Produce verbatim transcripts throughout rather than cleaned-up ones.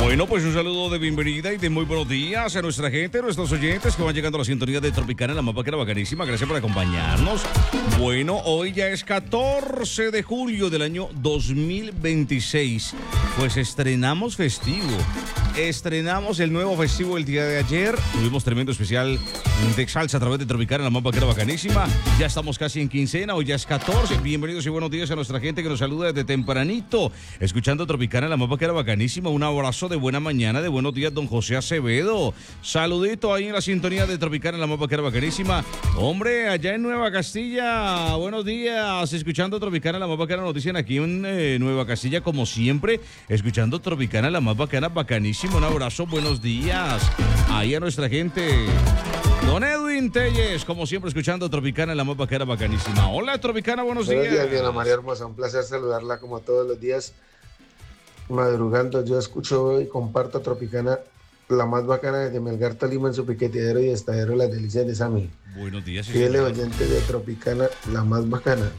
Bueno, pues un saludo de bienvenida y de muy buenos días a nuestra gente, a nuestros oyentes que van llegando a la sintonía de Tropicana, la más vaquera bacanísima. Gracias por acompañarnos. Bueno, hoy ya es catorce de julio del año dos mil veintiséis. Pues estrenamos festivo. Estrenamos el nuevo festivo el día de ayer. Tuvimos tremendo especial de salsa a través de Tropicana, la más vaquera bacanísima. Ya estamos casi en quincena, hoy ya es catorce. Bienvenidos y buenos días a nuestra gente que nos saluda desde tempranito, escuchando Tropicana, la más vaquera bacanísima. Un abrazo de buena mañana, de buenos días, don José Acevedo. Saludito ahí en la sintonía de Tropicana, la más vaquera bacanísima. Hombre, allá en Nueva Castilla, buenos días, escuchando Tropicana, la más bacana, nos dicen aquí en eh, Nueva Castilla, como siempre, escuchando Tropicana, la más bacana, bacanísima. Un abrazo, buenos días ahí a nuestra gente. Don Edwin Telles, como siempre, escuchando Tropicana, la más vaquera bacanísima. Hola, Tropicana, buenos, buenos días. días, Diana María Hermosa, un placer saludarla como todos los días. Madrugando, yo escucho y comparto Tropicana, la más bacana desde Melgar, Tolima, en su piquetidero y estadero Las Delicias de Sami. Buenos días. Sí, fieles oyentes de Tropicana, la más bacana.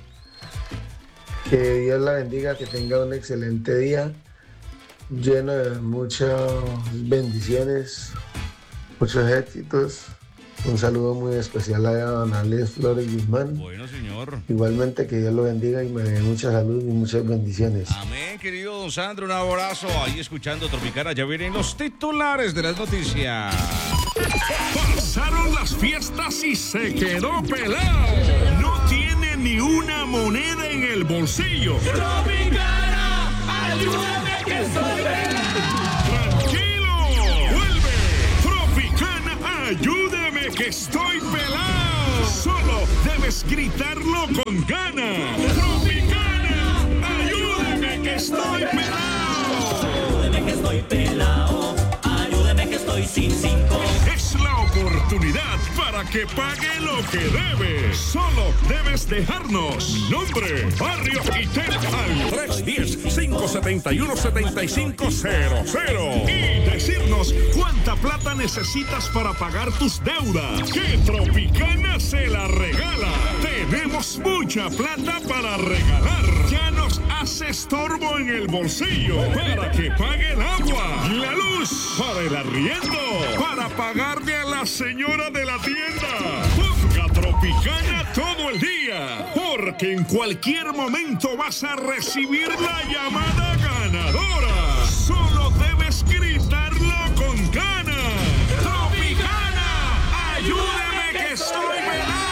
Que Dios la bendiga, que tenga un excelente día, lleno de muchas bendiciones, muchos éxitos. Un saludo muy especial a don Alex Flores Guzmán. Bueno, señor. Igualmente, que Dios lo bendiga y me dé mucha salud y muchas bendiciones. Amén, querido don Sandro, un abrazo. Ahí escuchando Tropicana, ya vienen los titulares de las noticias. Pasaron las fiestas y se quedó pelado. No tiene ni una moneda en el bolsillo. Tropicana, ayúdame que soy pelado. Tranquilo, vuelve. Tropicana, ayúdame que estoy pelado. Solo debes gritarlo con ganas. Tropicana, ayúdame que estoy pelado. Ayúdame que estoy pelado. Ayúdame que estoy sin cinco. Es la oportunidad para que pague lo que debe. Solo debes dejarnos nombre, barrio y tel al tres uno cero, cinco siete uno, siete cinco cero cero y decirnos cuánta plata necesitas para pagar tus deudas. Que Tropicana se la regala. Tenemos mucha plata para regalar. Ya nos hace estorbo en el bolsillo para que pague el agua, la luz, para el arriendo, para pagarle a la señora de la tienda. Ponga Tropicana todo el día, porque en cualquier momento vas a recibir la llamada ganadora. Solo debes gritarlo con ganas. Tropicana, ayúdame que estoy pelado.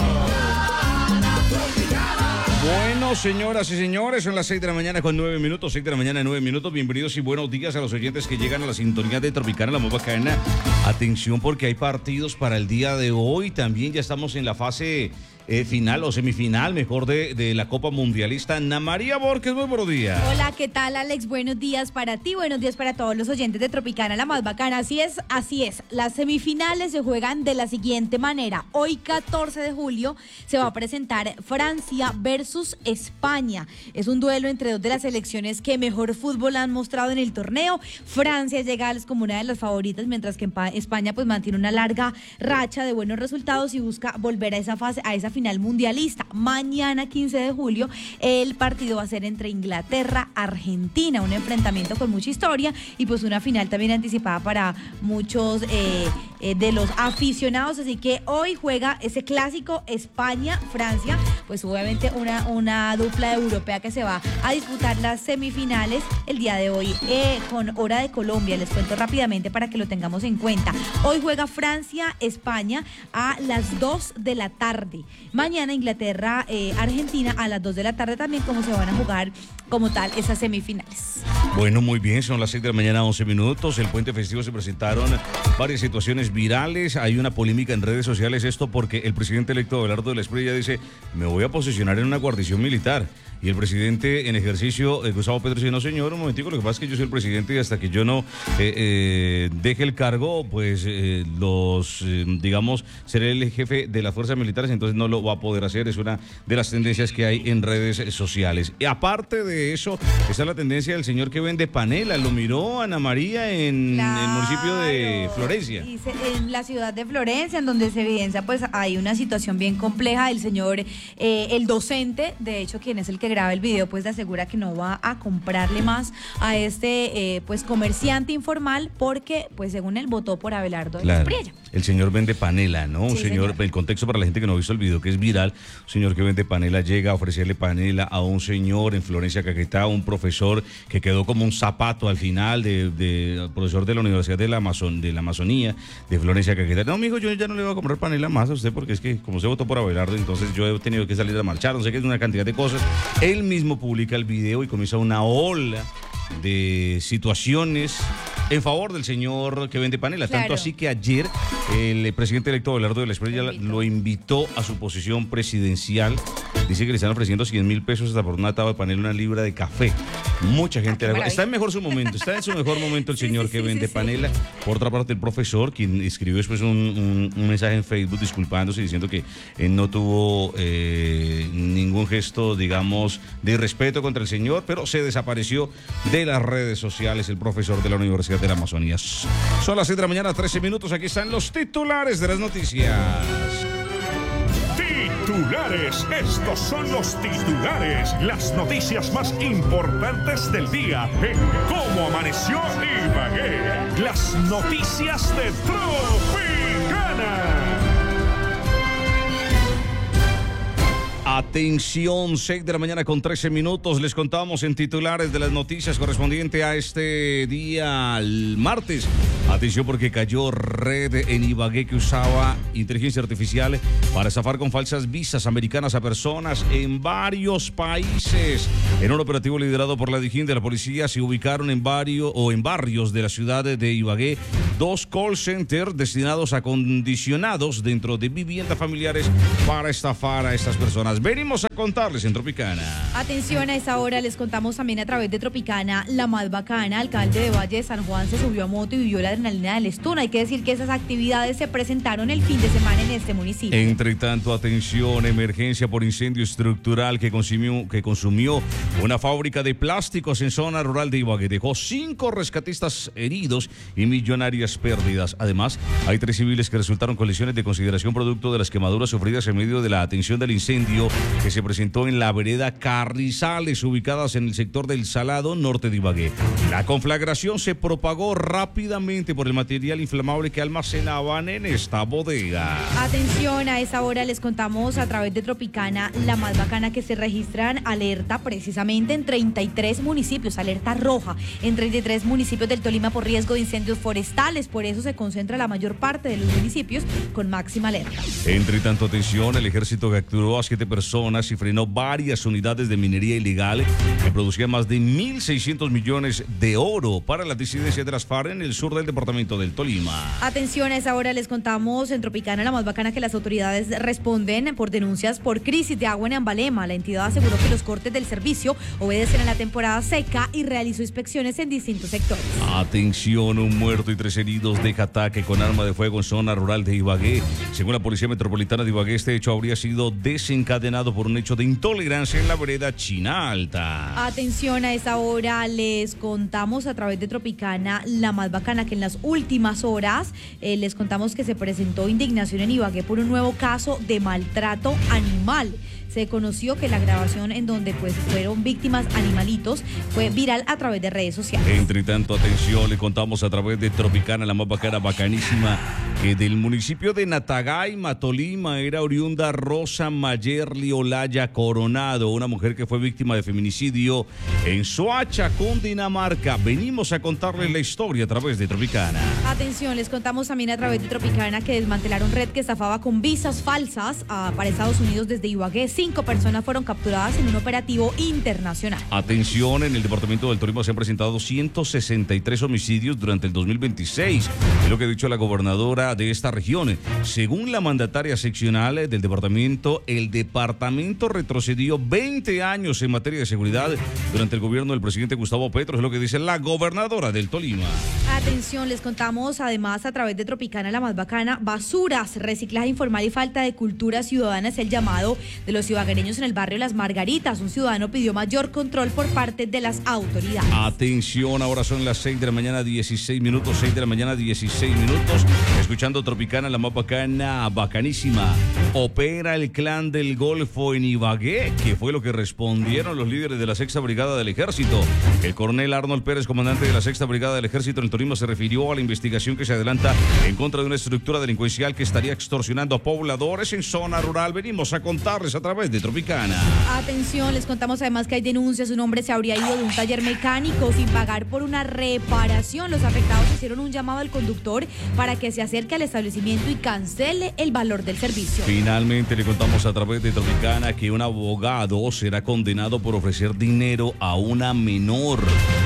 Bueno, señoras y señores, son las seis de la mañana con nueve minutos, seis de la mañana, nueve minutos. Bienvenidos y buenos días a los oyentes que llegan a la sintonía de Tropicana, la más bacana. Atención, porque hay partidos para el día de hoy. También ya estamos en la fase eh, final o semifinal, mejor, de, de la Copa Mundialista. Ana María Borges, muy buenos días. Hola, ¿qué tal, Alex? Buenos días para ti, buenos días para todos los oyentes de Tropicana, la más bacana. Así es, así es. Las semifinales se juegan de la siguiente manera. Hoy, catorce de julio, se va a presentar Francia versus España. Es un duelo entre dos de las selecciones que mejor fútbol han mostrado en el torneo. Francia llega como una de las favoritas, mientras que España pues mantiene una larga racha de buenos resultados y busca volver a esa fase, a esa final mundialista. Mañana, quince de julio, el partido va a ser entre Inglaterra y Argentina, un enfrentamiento con mucha historia y pues una final también anticipada para muchos eh, eh, de los aficionados, así que hoy juega ese clásico España-Francia, pues obviamente una, una dupla europea que se va a disputar las semifinales el día de hoy eh, con hora de Colombia. Les cuento rápidamente para que lo tengamos en cuenta. Hoy juega Francia-España a las dos de la tarde. Mañana Inglaterra, eh, Argentina a las dos de la tarde también, como se van a jugar como tal esas semifinales. Bueno, muy bien, son las seis de la mañana, once minutos. El puente festivo se presentaron varias situaciones virales. Hay una polémica en redes sociales, esto porque el presidente electo Abelardo de la Espriella dice: me voy a posicionar en una guarnición militar. Y el presidente en ejercicio, eh, Gustavo Petro, dice: no, señor, un momentico, lo que pasa es que yo soy el presidente y hasta que yo no eh, eh, deje el cargo, pues eh, los, eh, digamos, seré el jefe de las fuerzas militares, entonces no lo va a poder hacer. Es una de las tendencias que hay en redes sociales. Y aparte de eso, está la tendencia del señor que vende panela. Lo miró Ana María en claro. el municipio de Florencia. Y se- en la ciudad de Florencia, en donde se evidencia, pues hay una situación bien compleja. El señor, eh, el docente, de hecho, quien es el que graba el video, pues le asegura que no va a comprarle más a este, eh, pues, comerciante informal, porque, pues, según él, votó por Abelardo de Claro. Espriella. El señor vende panela, ¿no? Un Sí, señor, señor. el contexto para la gente que no ha visto el video, que es viral, un señor que vende panela llega a ofrecerle panela a un señor en Florencia, Caquetá, un profesor que quedó como un zapato al final, de, de profesor de la Universidad de la, Amazon, de la Amazonía, de Florencia, Caquetá. No, amigo, yo ya no le voy a comprar panela más a usted, porque es que como usted votó por Abelardo, entonces yo he tenido que salir a marchar, no sé qué, es una cantidad de cosas. Él mismo publica el video y comienza una ola de situaciones en favor del señor que vende panela. Claro. Tanto así que ayer el presidente electo Abelardo de la Espriella Lo invitó. lo invitó a su posición presidencial. Dice que le están ofreciendo cien mil pesos hasta por una tabla de panela, una libra de café. Mucha gente. qué le- está en mejor su momento, está en su mejor momento el Sí, señor sí, que sí, vende sí, sí. panela. Por otra parte, el profesor, quien escribió después un, un- un mensaje en Facebook disculpándose, diciendo que él no tuvo eh, ningún gesto, digamos, de respeto contra el señor, pero se desapareció de las redes sociales el profesor de la Universidad de la Amazonía. Son las seis de la mañana, trece minutos. Aquí están los titulares de las noticias. Titulares, estos son los titulares, las noticias más importantes del día en Cómo Amaneció Ibagué. Las noticias de Tropicana. Atención, seis de la mañana con trece minutos. Les contamos en titulares de las noticias correspondiente a este día, el martes. Atención porque cayó red en Ibagué que usaba inteligencia artificial para estafar con falsas visas americanas a personas en varios países. En un operativo liderado por la Dijín de la policía se ubicaron en varios o en barrios de la ciudad de Ibagué dos call centers destinados a condicionados dentro de viviendas familiares para estafar a estas personas. Venimos a contarles en Tropicana. Atención, a esta hora les contamos también a través de Tropicana, la más bacana, alcalde de Valle de San Juan se subió a moto y vivió la adrenalina del Estuna. Hay que decir que esas actividades se presentaron el fin de semana en este municipio. Entre tanto, atención, emergencia por incendio estructural que consumió, que consumió una fábrica de plásticos en zona rural de Ibagué. Dejó cinco rescatistas heridos y millonarias pérdidas. Además, hay tres civiles que resultaron con lesiones de consideración producto de las quemaduras sufridas en medio de la atención del incendio que se presentó en la vereda Carrizales, ubicadas en el sector del Salado, norte de Ibagué. La conflagración se propagó rápidamente por el material inflamable que almacenaban en esta bodega. Atención, a esta hora les contamos a través de Tropicana, la más bacana, que se registran alerta precisamente en treinta y tres municipios, alerta roja, en treinta y tres municipios del Tolima por riesgo de incendios forestales. Por eso se concentra la mayor parte de los municipios con máxima alerta. Entre tanto, atención, el ejército capturó a siete personas y frenó varias unidades de minería ilegal que producían más de mil seiscientos millones de oro para las disidencias de las FARC en el sur del departamento del Tolima. Atención, a esa hora les contamos en Tropicana, la más bacana, que las autoridades responden por denuncias por crisis de agua en Ambalema. La entidad aseguró que los cortes del servicio obedecen a la temporada seca y realizó inspecciones en distintos sectores. Atención, un muerto y tres heridos deja ataque con arma de fuego en zona rural de Ibagué. Según la Policía Metropolitana de Ibagué, este hecho habría sido desencadenado por un hecho de intolerancia en la vereda China Alta. Atención, a esta hora les contamos a través de Tropicana, la más bacana, que en las últimas horas eh, les contamos que se presentó indignación en Ibagué por un nuevo caso de maltrato animal. Se conoció que la grabación en donde pues fueron víctimas animalitos fue viral a través de redes sociales. Entre tanto, atención, le contamos a través de Tropicana, la más bacana, bacanísima, que del municipio de Natagaima, Tolima, era oriunda Rosa Mayerly Olaya Coronado, una mujer que fue víctima de feminicidio en Soacha, Cundinamarca. Venimos a contarles la historia a través de Tropicana. Atención, les contamos también a través de Tropicana que desmantelaron red que estafaba con visas falsas ah, para Estados Unidos desde Ibagué. Cinco personas fueron capturadas en un operativo internacional. Atención, en el departamento del Tolima se han presentado ciento sesenta y tres homicidios durante el dos mil veintiséis. Es lo que ha dicho la gobernadora de esta región. Según la mandataria seccional del departamento, el departamento retrocedió veinte años en materia de seguridad durante el gobierno del presidente Gustavo Petro. Es lo que dice la gobernadora del Tolima. Atención, les contamos además a través de Tropicana, la más bacana, basuras, reciclaje informal y falta de cultura ciudadana es el llamado de los los ibaguereños en el barrio Las Margaritas. Un ciudadano pidió mayor control por parte de las autoridades. Atención, ahora son las seis de la mañana, dieciséis minutos, seis de la mañana, dieciséis minutos. Escuchando Tropicana, la más bacana, bacanísima. Opera el Clan del Golfo en Ibagué, que fue lo que respondieron los líderes de la Sexta Brigada del Ejército. El coronel Arnold Pérez, comandante de la Sexta Brigada del Ejército en el Tolima, se refirió a la investigación que se adelanta en contra de una estructura delincuencial que estaría extorsionando a pobladores en zona rural. Venimos a contarles a través de Tropicana. Atención, les contamos además que hay denuncias. Un hombre se habría ido de un taller mecánico sin pagar por una reparación. Los afectados hicieron un llamado al conductor para que se acerque al establecimiento y cancele el valor del servicio. Finalmente le contamos a través de Tropicana que un abogado será condenado por ofrecer dinero a una menor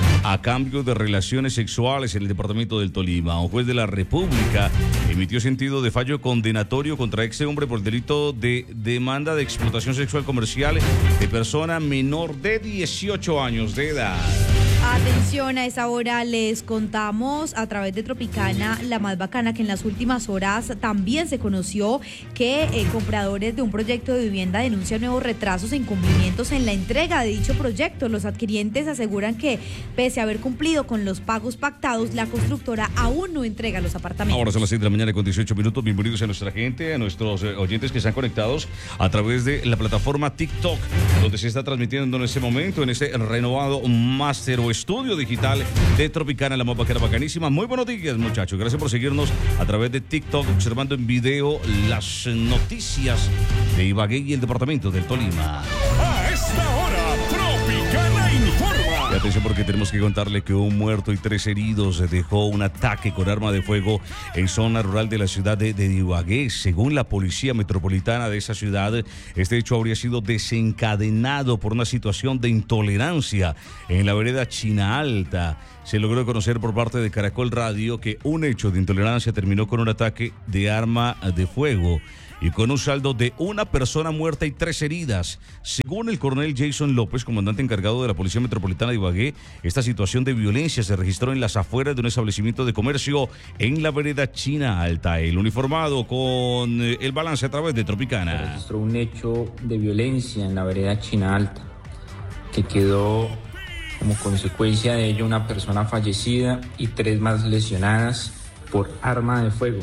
a cambio de relaciones sexuales en el departamento del Tolima. Un juez de la República emitió sentido de fallo condenatorio contra este hombre por el delito de demanda de explotación sexual comercial de persona menor de dieciocho años de edad. Atención, a esa hora les contamos a través de Tropicana, la más bacana, que en las últimas horas también se conoció que eh, compradores de un proyecto de vivienda denuncian nuevos retrasos e incumplimientos en la entrega de dicho proyecto. Los adquirientes aseguran que, pese a haber cumplido con los pagos pactados, la constructora aún no entrega los apartamentos. Ahora son las seis de la mañana con dieciocho minutos. Bienvenidos a nuestra gente, a nuestros eh, oyentes que están conectados a través de la plataforma TikTok, donde se está transmitiendo en este momento, en este renovado máster o estudio digital de Tropicana, la más bacana, bacanísima. Muy buenos días, muchachos. Gracias por seguirnos a través de TikTok, observando en video las noticias de Ibagué y el departamento del Tolima. A esta hora, Tropicana informa. Y atención, porque tenemos que contarle que un muerto y tres heridos dejó un ataque con arma de fuego en zona rural de la ciudad de, de Ibagué. Según la policía metropolitana de esa ciudad, este hecho habría sido desencadenado por una situación de intolerancia en la vereda China Alta. Se logró conocer por parte de Caracol Radio que un hecho de intolerancia terminó con un ataque de arma de fuego y con un saldo de una persona muerta y tres heridas. Según el coronel Jason López, comandante encargado de la Policía Metropolitana de Ibagué, esta situación de violencia se registró en las afueras de un establecimiento de comercio en la vereda China Alta. El uniformado con el balance a través de Tropicana. Se registró un hecho de violencia en la vereda China Alta, que quedó como consecuencia de ello una persona fallecida y tres más lesionadas por arma de fuego.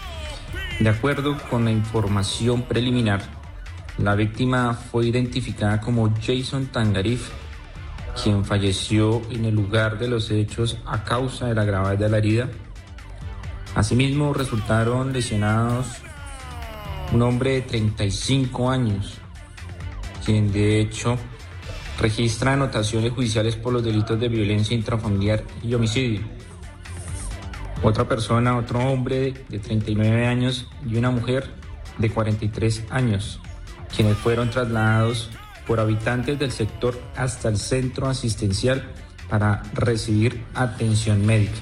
De acuerdo con la información preliminar, la víctima fue identificada como Jason Tangarif, quien falleció en el lugar de los hechos a causa de la gravedad de la herida. Asimismo, resultaron lesionados un hombre de treinta y cinco años, quien de hecho registra anotaciones judiciales por los delitos de violencia intrafamiliar y homicidio. Otra persona, otro hombre de treinta y nueve años y una mujer de cuarenta y tres años, quienes fueron trasladados por habitantes del sector hasta el centro asistencial para recibir atención médica.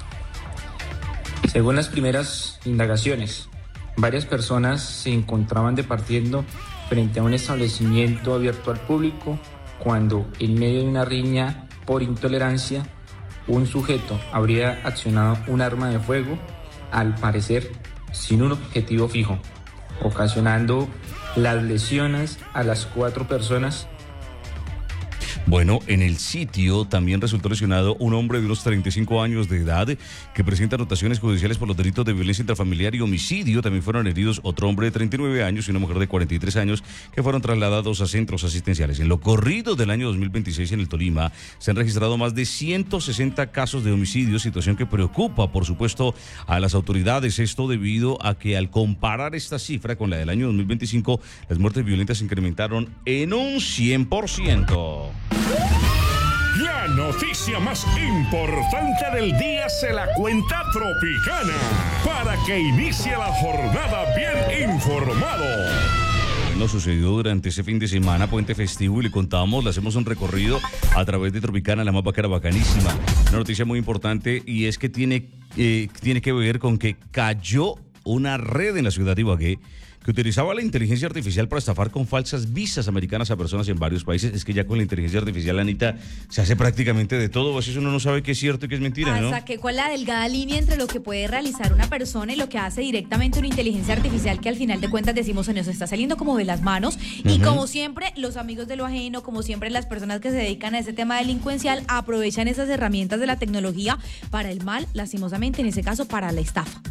Según las primeras indagaciones, varias personas se encontraban departiendo frente a un establecimiento abierto al público cuando, en medio de una riña por intolerancia, un sujeto habría accionado un arma de fuego, al parecer sin un objetivo fijo, ocasionando las lesiones a las cuatro personas. Bueno, en el sitio también resultó lesionado un hombre de unos treinta y cinco años de edad que presenta anotaciones judiciales por los delitos de violencia intrafamiliar y homicidio. También fueron heridos otro hombre de treinta y nueve años y una mujer de cuarenta y tres años que fueron trasladados a centros asistenciales. En lo corrido del año dos mil veintiséis en el Tolima se han registrado más de ciento sesenta casos de homicidio, situación que preocupa, por supuesto, a las autoridades. Esto debido a que al comparar esta cifra con la del año dos mil veinticinco, las muertes violentas se incrementaron en un cien por ciento. La noticia más importante del día se la cuenta Tropicana, para que inicie la jornada bien informado. Bueno, sucedió durante ese fin de semana, puente festivo, y le contamos, le hacemos un recorrido a través de Tropicana, la más bacana, bacanísima. Una noticia muy importante, y es que tiene, eh, tiene que ver con que cayó una red en la ciudad de Ibagué que utilizaba la inteligencia artificial para estafar con falsas visas americanas a personas en varios países. Es que ya con la inteligencia artificial, Anita, se hace prácticamente de todo. A veces uno no sabe qué es cierto y qué es mentira, ¿no? Hasta que cuál es la delgada línea entre lo que puede realizar una persona y lo que hace directamente una inteligencia artificial, que al final de cuentas decimos, se nos está saliendo como de las manos. Uh-huh. Y como siempre, los amigos de lo ajeno, como siempre las personas que se dedican a ese tema delincuencial, aprovechan esas herramientas de la tecnología para el mal, lastimosamente, en ese caso para la estafa.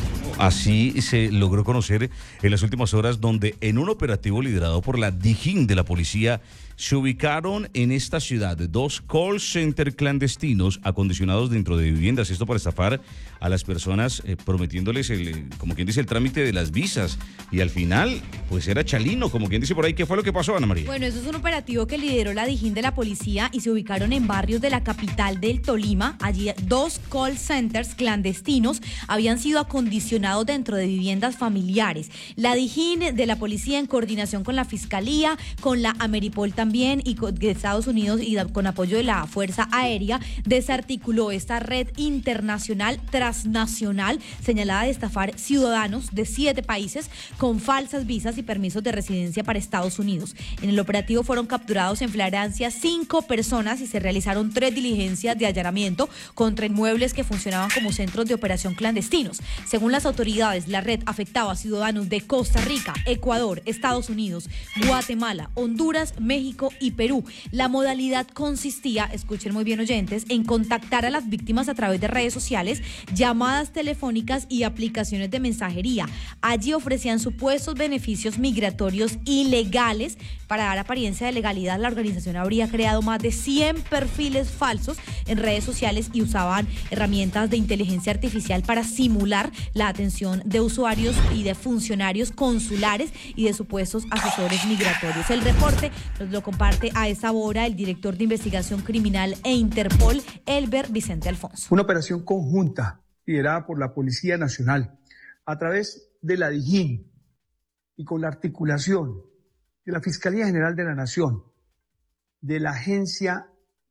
Así se logró conocer en las últimas horas, donde en un operativo liderado por la Dijín de la policía se ubicaron en esta ciudad dos call center clandestinos acondicionados dentro de viviendas, esto para estafar a las personas, eh, prometiéndoles el, como quien dice, el trámite de las visas, y al final pues era chalino, como quien dice por ahí. ¿Qué fue lo que pasó, Ana María? Bueno, eso es un operativo que lideró la Dijín de la policía y se ubicaron en barrios de la capital del Tolima. Allí dos call centers clandestinos habían sido acondicionados dentro de viviendas familiares. La Dijín de la policía, en coordinación con la Fiscalía, con la Ameripol también y con de Estados Unidos, y con apoyo de la Fuerza Aérea, desarticuló esta red internacional transnacional señalada de estafar ciudadanos de siete países con falsas visas y permisos de residencia para Estados Unidos. En el operativo fueron capturados en flagrancia cinco personas y se realizaron tres diligencias de allanamiento contra inmuebles que funcionaban como centros de operación clandestinos. Según las autoridades, la red afectaba a ciudadanos de Costa Rica, Ecuador, Estados Unidos, Guatemala, Honduras, México y Perú. La modalidad consistía, escuchen muy bien oyentes, en contactar a las víctimas a través de redes sociales, llamadas telefónicas y aplicaciones de mensajería. Allí ofrecían supuestos beneficios migratorios ilegales. Para dar apariencia de legalidad, la organización habría creado más de cien perfiles falsos en redes sociales y usaban herramientas de inteligencia artificial para simular la atención de usuarios y de funcionarios consulares y de supuestos asesores migratorios. El reporte nos lo comparte a esta hora el director de investigación criminal e Interpol, Elber Vicente Alfonso. Una operación conjunta liderada por la Policía Nacional a través de la Dijín y con la articulación de la Fiscalía General de la Nación, de la Agencia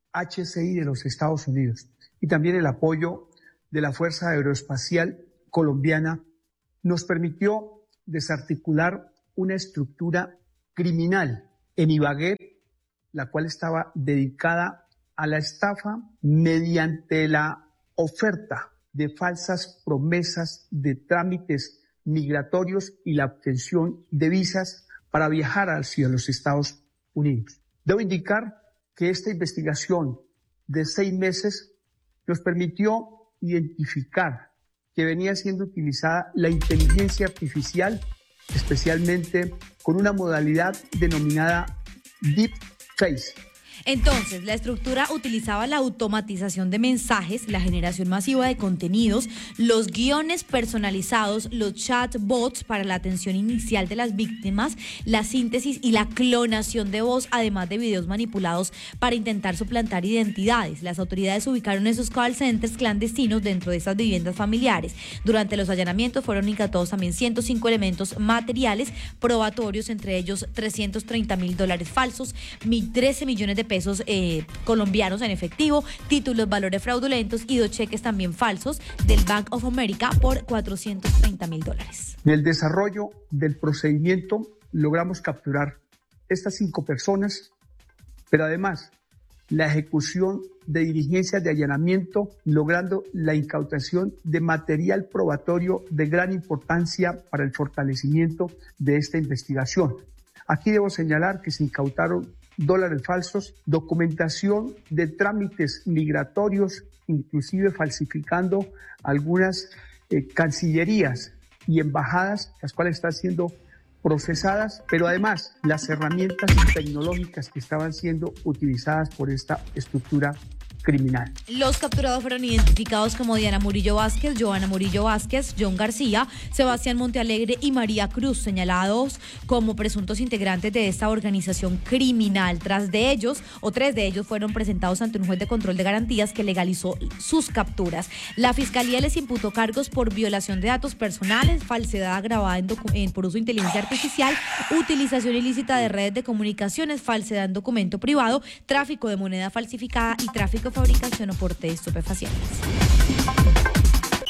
H C I de los Estados Unidos y también el apoyo de la Fuerza Aeroespacial Colombiana, nos permitió desarticular una estructura criminal en Ibagué, la cual estaba dedicada a la estafa mediante la oferta de falsas promesas de trámites migratorios y la obtención de visas para viajar hacia los Estados Unidos. Debo indicar que esta investigación de seis meses nos permitió identificar que venía siendo utilizada la inteligencia artificial, especialmente con una modalidad denominada Deep Face. Entonces, la estructura utilizaba la automatización de mensajes, la generación masiva de contenidos, los guiones personalizados, los chatbots para la atención inicial de las víctimas, la síntesis y la clonación de voz, además de videos manipulados para intentar suplantar identidades. Las autoridades ubicaron esos call centers clandestinos dentro de estas viviendas familiares. Durante los allanamientos fueron incautados también ciento cinco elementos materiales probatorios, entre ellos trescientos treinta mil dólares falsos, trece millones de pesos eh, colombianos en efectivo, títulos, valores fraudulentos y dos cheques también falsos del Bank of America por cuatrocientos treinta mil dólares. En el desarrollo del procedimiento logramos capturar estas cinco personas, pero además la ejecución de diligencias de allanamiento, logrando la incautación de material probatorio de gran importancia para el fortalecimiento de esta investigación. Aquí debo señalar que se incautaron dólares falsos, documentación de trámites migratorios, inclusive falsificando algunas eh, cancillerías y embajadas, las cuales están siendo procesadas, pero además las herramientas tecnológicas que estaban siendo utilizadas por esta estructura criminal. Los capturados fueron identificados como Diana Murillo Vázquez, Joana Murillo Vázquez, John García, Sebastián Montealegre y María Cruz, señalados como presuntos integrantes de esta organización criminal. Tras de ellos, o tres de ellos, fueron presentados ante un juez de control de garantías que legalizó sus capturas. La Fiscalía les imputó cargos por violación de datos personales, falsedad agravada en, en por uso de inteligencia artificial, utilización ilícita de redes de comunicaciones, falsedad en documento privado, tráfico de moneda falsificada y tráfico, fabricación o porte de estupefacientes.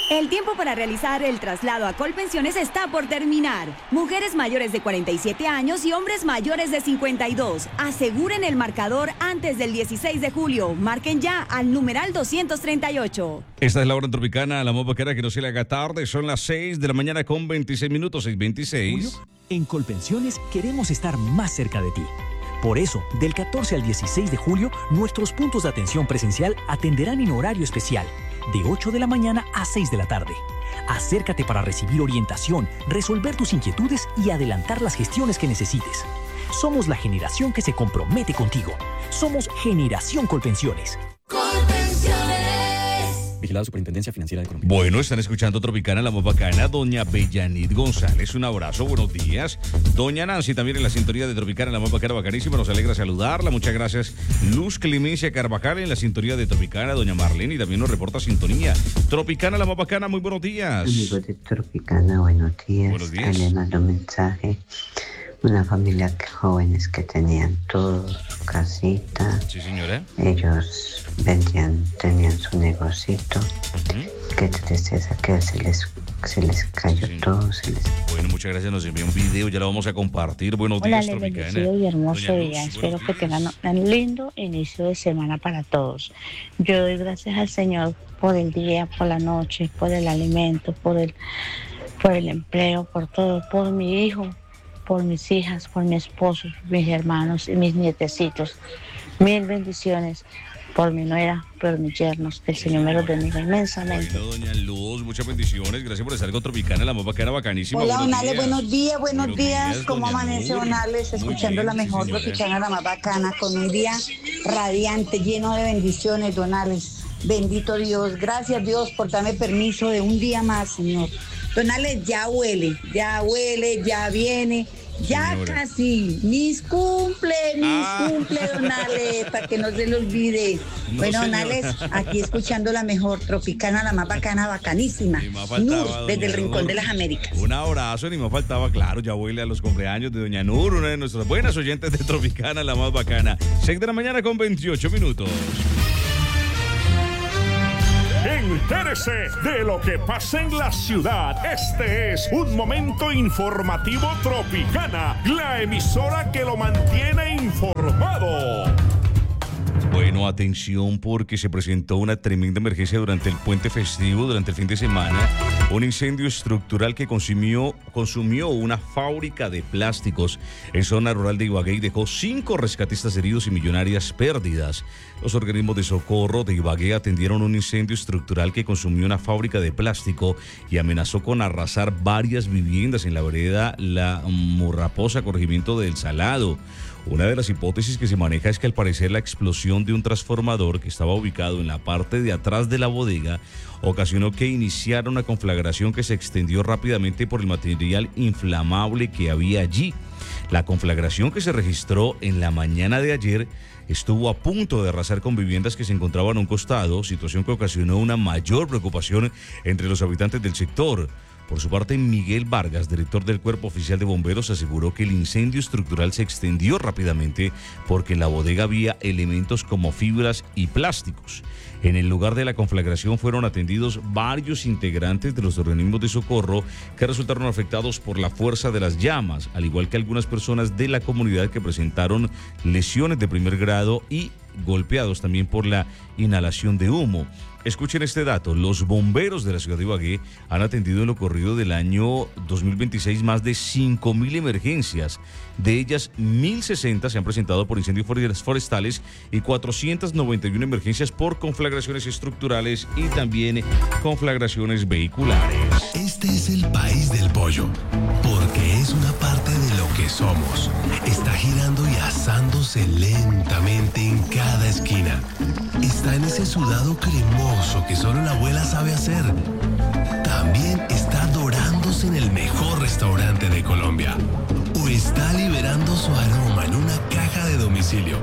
El tiempo para realizar el traslado a Colpensiones está por terminar. Mujeres mayores de cuarenta y siete años y hombres mayores de cincuenta y dos. Aseguren el marcador antes del dieciséis de julio. Marquen ya al numeral doscientos treinta y ocho. Esta es la hora en Tropicana, la más bacana, que no se le haga tarde. Son las seis de la mañana con veintiséis minutos, seis veintiséis. En Colpensiones queremos estar más cerca de ti. Por eso, del catorce al dieciséis de julio, nuestros puntos de atención presencial atenderán en horario especial, de ocho de la mañana a seis de la tarde. Acércate para recibir orientación, resolver tus inquietudes y adelantar las gestiones que necesites. Somos la generación que se compromete contigo. Somos Generación Colpensiones. Colpensiones. Vigilado Superintendencia Financiera de Colombia. Bueno, están escuchando Tropicana, la más bacana. Doña Bellanit González, un abrazo, buenos días. Doña Nancy, también en la sintonía de Tropicana, la más bacana, bacanísima. Nos alegra saludarla. Muchas gracias. Luz Clemencia Carvajal en la sintonía de Tropicana. Doña Marlene, y también nos reporta sintonía. Tropicana, la más bacana, muy buenos días. Amigos de Tropicana, buenos días. Buenos días. Ahí les mando un mensaje. Una familia que, jóvenes que tenían todo, su casita. Sí, señora. Ellos vendían, tenían su negocito. Uh-huh. Qué tristeza que se les, se les cayó sí. todo. Se les... Bueno, muchas gracias. Nos envió un video, ya lo vamos a compartir. Buenos Hola, días, Tropicana. Hola, y hermoso Doña día. Luz, espero que tengan un lindo inicio de semana para todos. Yo doy gracias al Señor por el día, por la noche, por el alimento, por el, por el empleo, por todo, por mi hijo, por mis hijas, por mi esposo, mis hermanos y mis nietecitos. Mil bendiciones por mi nuera, por mis yernos. Que el Señor me los bendiga inmensamente. Bueno, doña Luz, muchas bendiciones. Gracias por estar con Tropicana, la más bacana, bacanísima. Hola, buenos Donales, días. buenos días, buenos, buenos días. días. ¿Cómo amanece, Donales? Escuchando bien, la mejor sí, Tropicana, la más bacana, con un día radiante, lleno de bendiciones, Donales. Bendito Dios. Gracias, Dios, por darme permiso de un día más, Señor. Donales, ya huele, ya huele, ya viene. Ya Señora. Casi, mis cumple, mis ah. cumple, Donales, para que no se le olvide. No, bueno, Donales, aquí escuchando la mejor Tropicana, la más bacana, bacanísima. Faltaba, Nur, desde el Rincón de las Américas. Un abrazo, ni me faltaba, claro, ya huele a los cumpleaños de doña Nur, una de nuestras buenas oyentes de Tropicana, la más bacana. seis de la mañana con veintiocho minutos. Entérese de lo que pasa en la ciudad. Este es un momento informativo Tropicana, la emisora que lo mantiene informado. Bueno, atención, porque se presentó una tremenda emergencia durante el puente festivo, durante el fin de semana. Un incendio estructural que consumió, consumió una fábrica de plásticos en zona rural de Ibagué y dejó cinco rescatistas heridos y millonarias pérdidas. Los organismos de socorro de Ibagué atendieron un incendio estructural que consumió una fábrica de plástico y amenazó con arrasar varias viviendas en la vereda La Morraposa, corregimiento del Salado. Una de las hipótesis que se maneja es que al parecer la explosión de un transformador que estaba ubicado en la parte de atrás de la bodega ocasionó que iniciara una conflagración que se extendió rápidamente por el material inflamable que había allí. La conflagración, que se registró en la mañana de ayer, estuvo a punto de arrasar con viviendas que se encontraban a un costado, situación que ocasionó una mayor preocupación entre los habitantes del sector. Por su parte, Miguel Vargas, director del Cuerpo Oficial de Bomberos, aseguró que el incendio estructural se extendió rápidamente porque en la bodega había elementos como fibras y plásticos. En el lugar de la conflagración fueron atendidos varios integrantes de los organismos de socorro que resultaron afectados por la fuerza de las llamas, al igual que algunas personas de la comunidad que presentaron lesiones de primer grado y golpeados también por la inhalación de humo. Escuchen este dato: los bomberos de la ciudad de Ibagué han atendido en lo corrido del año dos mil veintiséis más de cinco mil emergencias. De ellas, mil sesenta se han presentado por incendios forestales y cuatrocientas noventa y una emergencias por conflagraciones estructurales y también conflagraciones vehiculares. Este es el país del pollo, porque es una parte de lo que somos. Está girando y asándose lentamente en cada esquina. Está en ese sudado cremoso que solo la abuela sabe hacer. También está dorándose en el mejor restaurante de Colombia. O está liberando su aroma en una caja de domicilio.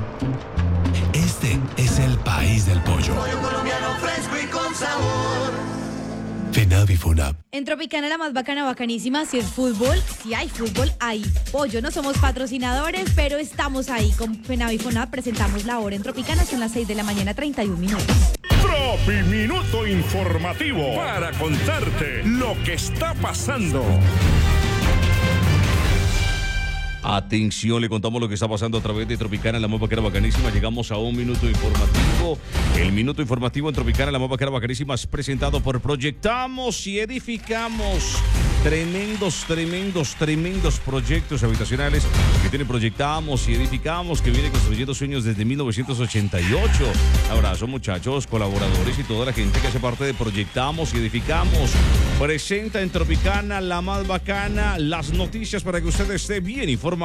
Este es el país del pollo. Pollo colombiano fresco y con sabor. FENAVI y FONAP. En Tropicana, la más bacana, bacanísima, si es fútbol, si hay fútbol, hay pollo. No somos patrocinadores, pero estamos ahí con FENAVI y FONAP. Presentamos la hora en Tropicana, son las seis de la mañana, treinta y un minutos. Tropi Minuto Informativo para contarte lo que está pasando. Atención, le contamos lo que está pasando a través de Tropicana, la más vaquera bacanísima. Llegamos a un minuto informativo. El minuto informativo en Tropicana, la más vaquera bacanísima, es presentado por Proyectamos y Edificamos. Tremendos, tremendos, tremendos proyectos habitacionales que tiene Proyectamos y Edificamos, que viene construyendo sueños desde mil novecientos ochenta y ocho. Abrazo, muchachos, colaboradores y toda la gente que hace parte de Proyectamos y Edificamos. Presenta en Tropicana, la más bacana, las noticias para que usted esté bien informado.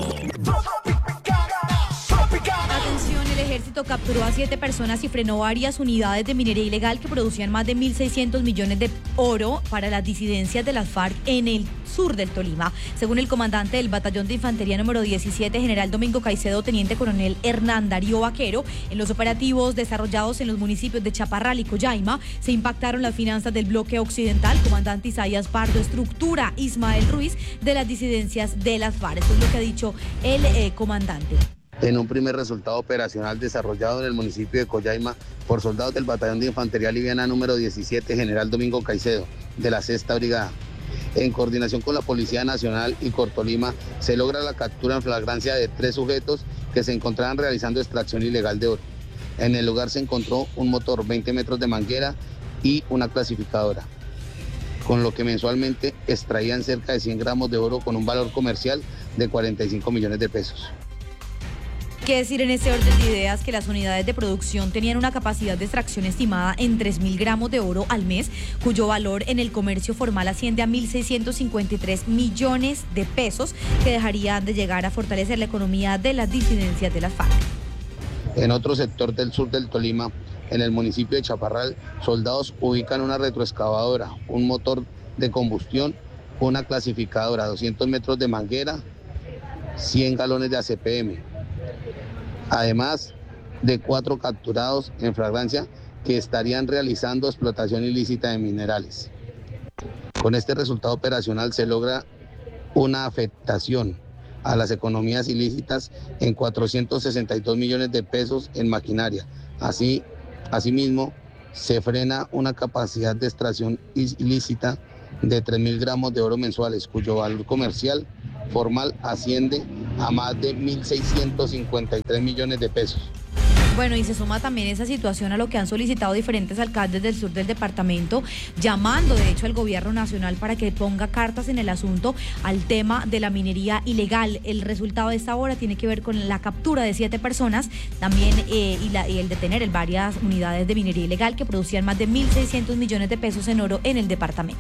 Atención, el ejército capturó a siete personas y frenó varias unidades de minería ilegal que producían más de mil seiscientos millones de oro para las disidencias de las FARC en el sur del Tolima. Según el comandante del batallón de infantería número diecisiete, general Domingo Caicedo, teniente coronel Hernán Darío Vaquero, en los operativos desarrollados en los municipios de Chaparral y Collaima, se impactaron las finanzas del bloque occidental, comandante Isaías Pardo, estructura Ismael Ruiz, de las disidencias de las FARC. Eso es lo que ha dicho el eh, comandante. En un primer resultado operacional desarrollado en el municipio de Collaima por soldados del batallón de infantería liviana número diecisiete, general Domingo Caicedo, de la sexta brigada. En coordinación con la Policía Nacional y Cortolima, se logra la captura en flagrancia de tres sujetos que se encontraban realizando extracción ilegal de oro. En el lugar se encontró un motor, veinte metros de manguera y una clasificadora, con lo que mensualmente extraían cerca de cien gramos de oro con un valor comercial de cuarenta y cinco millones de pesos. ¿Qué decir en este orden de ideas? Que las unidades de producción tenían una capacidad de extracción estimada en tres mil gramos de oro al mes, cuyo valor en el comercio formal asciende a mil seiscientos cincuenta y tres millones de pesos, que dejarían de llegar a fortalecer la economía de las disidencias de las FARC. En otro sector del sur del Tolima, en el municipio de Chaparral, soldados ubican una retroexcavadora, un motor de combustión, una clasificadora, doscientos metros de manguera, cien galones de A C P M. Además de cuatro capturados en flagrancia que estarían realizando explotación ilícita de minerales. Con este resultado operacional se logra una afectación a las economías ilícitas en cuatrocientos sesenta y dos millones de pesos en maquinaria. Así, asimismo, se frena una capacidad de extracción ilícita de tres mil gramos de oro mensuales, cuyo valor comercial formal asciende a más de mil seiscientos cincuenta y tres millones de pesos. Bueno, y se suma también esa situación a lo que han solicitado diferentes alcaldes del sur del departamento, llamando de hecho al gobierno nacional para que ponga cartas en el asunto al tema de la minería ilegal. El resultado de esta hora tiene que ver con la captura de siete personas, también eh, y, la, y el detener en varias unidades de minería ilegal que producían más de mil seiscientos millones de pesos en oro en el departamento.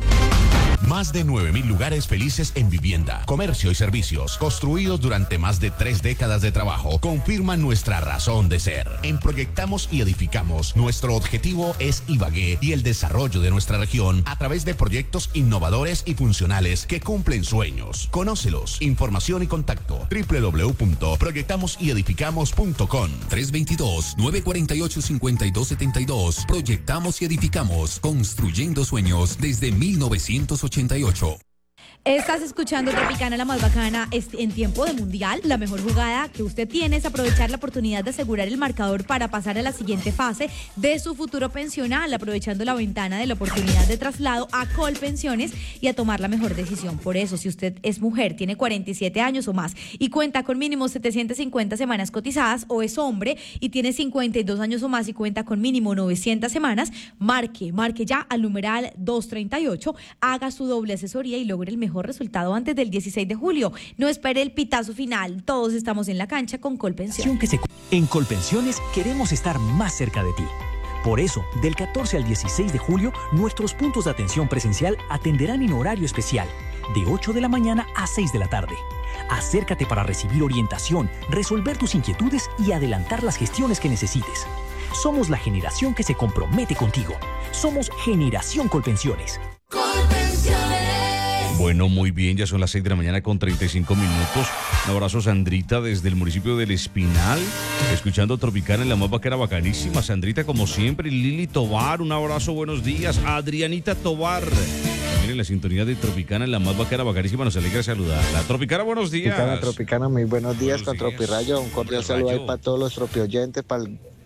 Más de nueve mil lugares felices en vivienda, comercio y servicios, construidos durante más de tres décadas de trabajo, confirman nuestra razón de ser. En Proyectamos y Edificamos, nuestro objetivo es Ibagué y el desarrollo de nuestra región a través de proyectos innovadores y funcionales que cumplen sueños. Conócelos. Información y contacto doble u doble u doble u punto proyectamos y edificamos punto com. tres dos dos, nueve cuatro ocho, cinco dos siete dos. Proyectamos y Edificamos, construyendo sueños desde mil novecientos ochenta y ocho. Estás escuchando Tropicana, la más bacana, en tiempo de mundial. La mejor jugada que usted tiene es aprovechar la oportunidad de asegurar el marcador para pasar a la siguiente fase de su futuro pensional, aprovechando la ventana de la oportunidad de traslado a Colpensiones y a tomar la mejor decisión. Por eso, si usted es mujer, tiene cuarenta y siete años o más y cuenta con mínimo setecientas cincuenta semanas cotizadas, o es hombre y tiene cincuenta y dos años o más y cuenta con mínimo novecientas semanas, marque, marque ya al numeral doscientos treinta y ocho, haga su doble asesoría y logre el mejor resultado antes del dieciséis de julio. No espere el pitazo final. Todos estamos en la cancha con Colpensiones. En Colpensiones queremos estar más cerca de ti. Por eso, del catorce al dieciséis de julio, nuestros puntos de atención presencial atenderán en horario especial, de ocho de la mañana a seis de la tarde. Acércate para recibir orientación, resolver tus inquietudes y adelantar las gestiones que necesites. Somos la generación que se compromete contigo. Somos Generación Colpensiones. Colpensiones. Bueno, muy bien, ya son las seis de la mañana con treinta y cinco minutos. Un abrazo, Sandrita, desde el municipio del Espinal, escuchando Tropicana en la más vaquera bacanísima. Sandrita, como siempre. Lili Tobar, un abrazo, buenos días. Adrianita Tobar, también en la sintonía de Tropicana en la más vaquera bacanísima, nos alegra saludarla. Tropicana, buenos días. Tropicana, Tropicana, muy buenos días, buenos con días. Tropirayo. Un cordial saludo ahí para todos los tropioyentes, para el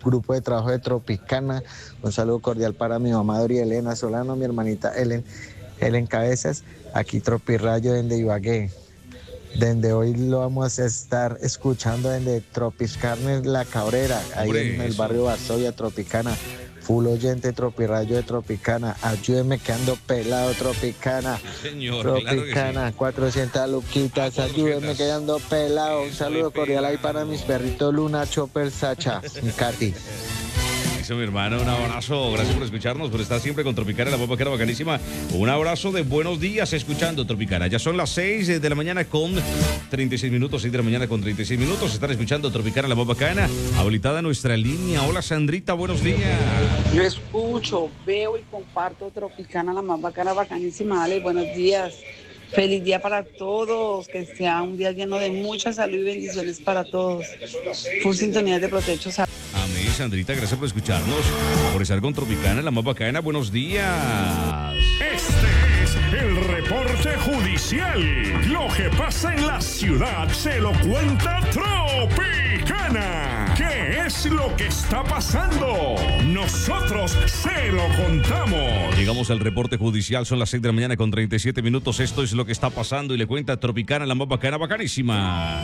grupo de trabajo de Tropicana. Un saludo cordial para mi mamá Doria Elena Solano, mi hermanita Ellen, Ellen Cabezas, aquí Tropirrayo desde Ibagué. Desde hoy lo vamos a estar escuchando desde Tropiscarnes La Cabrera, ahí Hombre, en el eso. barrio Varsovia, Tropicana. Full oyente Tropirrayo de Tropicana. Ayúdeme que ando pelado, Tropicana. Señor, Tropicana, claro sí. cuatrocientas luquitas. Ayúdeme que ando pelado. Un saludo cordial ahí para mis perritos Luna, Chopper, Sacha y Katy. Dice mi hermano, un abrazo, gracias por escucharnos, por estar siempre con Tropicana, la papá que era bacanísima. Un abrazo de buenos días escuchando Tropicana. Ya son las seis de la mañana con treinta y seis minutos, seis de la mañana con treinta y seis minutos. Están escuchando Tropicana, la papá bacana. Habilitada nuestra línea. Hola Sandrita, buenos días. Yo escucho, veo y comparto Tropicana, la más bacana, bacanísima. Dale, buenos días. Feliz día para todos, que sea un día lleno de mucha salud y bendiciones para todos. Full sintonía de Protecho. Amén, Sandrita, gracias por escucharnos, por estar con Tropicana, la más bacana. Buenos días. Este es el reporte judicial. Lo que pasa en la ciudad se lo cuenta Tropicana. ¿Qué es lo que está pasando? Nosotros se lo contamos. Llegamos al reporte judicial, son las seis de la mañana con treinta y siete minutos. Esto es lo que está pasando y le cuenta Tropicana, la más bacana, bacanísima.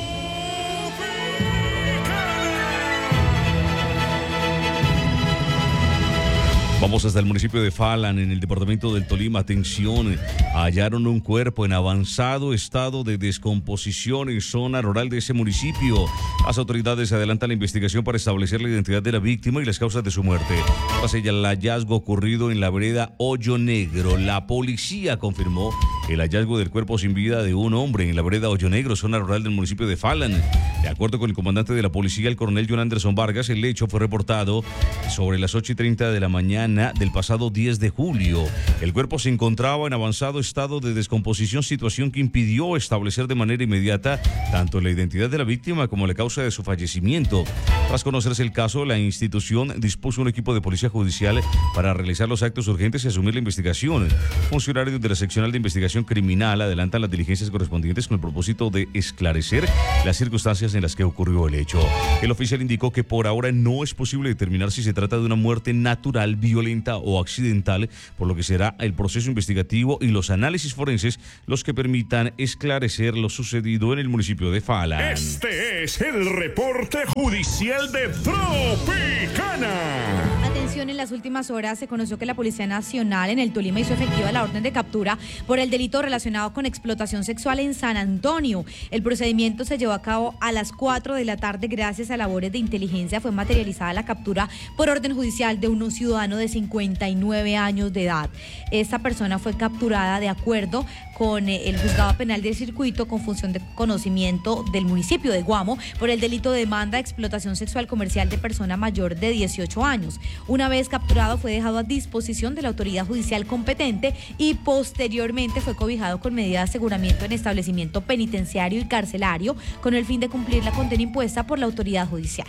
Vamos hasta el municipio de Falan, en el departamento del Tolima. Atención, hallaron un cuerpo en avanzado estado de descomposición en zona rural de ese municipio. Las autoridades adelantan la investigación para establecer la identidad de la víctima y las causas de su muerte. Tras ella, el hallazgo ocurrido en la vereda Hoyo Negro. La policía confirmó el hallazgo del cuerpo sin vida de un hombre en la vereda Hoyo Negro, zona rural del municipio de Falan. De acuerdo con el comandante de la policía, el coronel John Anderson Vargas, el hecho fue reportado sobre las ocho y treinta de la mañana del pasado diez de julio. El cuerpo se encontraba en avanzado estado de descomposición, situación que impidió establecer de manera inmediata tanto la identidad de la víctima como la causa de su fallecimiento. Tras conocerse el caso, la institución dispuso un equipo de policía judicial para realizar los actos urgentes y asumir la investigación. Funcionarios de la seccional de investigación criminal adelantan las diligencias correspondientes con el propósito de esclarecer las circunstancias en las que ocurrió el hecho. El oficial indicó que por ahora no es posible determinar si se trata de una muerte natural, violenta o accidental, por lo que será el proceso investigativo y los análisis forenses los que permitan esclarecer lo sucedido en el municipio de Falan. Este es el reporte judicial de Tropicana. Atención, en las últimas horas se conoció que la Policía Nacional en el Tolima hizo efectiva la orden de captura por el delito relacionado con explotación sexual en San Antonio. El procedimiento se llevó a cabo a las cuatro de la tarde. Gracias a labores de inteligencia fue materializada la captura por orden judicial de un ciudadano de cincuenta y nueve años de edad. Esta persona fue capturada de acuerdo con el Juzgado Penal del Circuito con función de conocimiento del municipio de Guamo por el delito de demanda de explotación sexual comercial de persona mayor de dieciocho años. Una vez capturado fue dejado a disposición de la autoridad judicial competente y posteriormente fue cobijado con medida de aseguramiento en establecimiento penitenciario y carcelario con el fin de cumplir la condena impuesta por la autoridad judicial.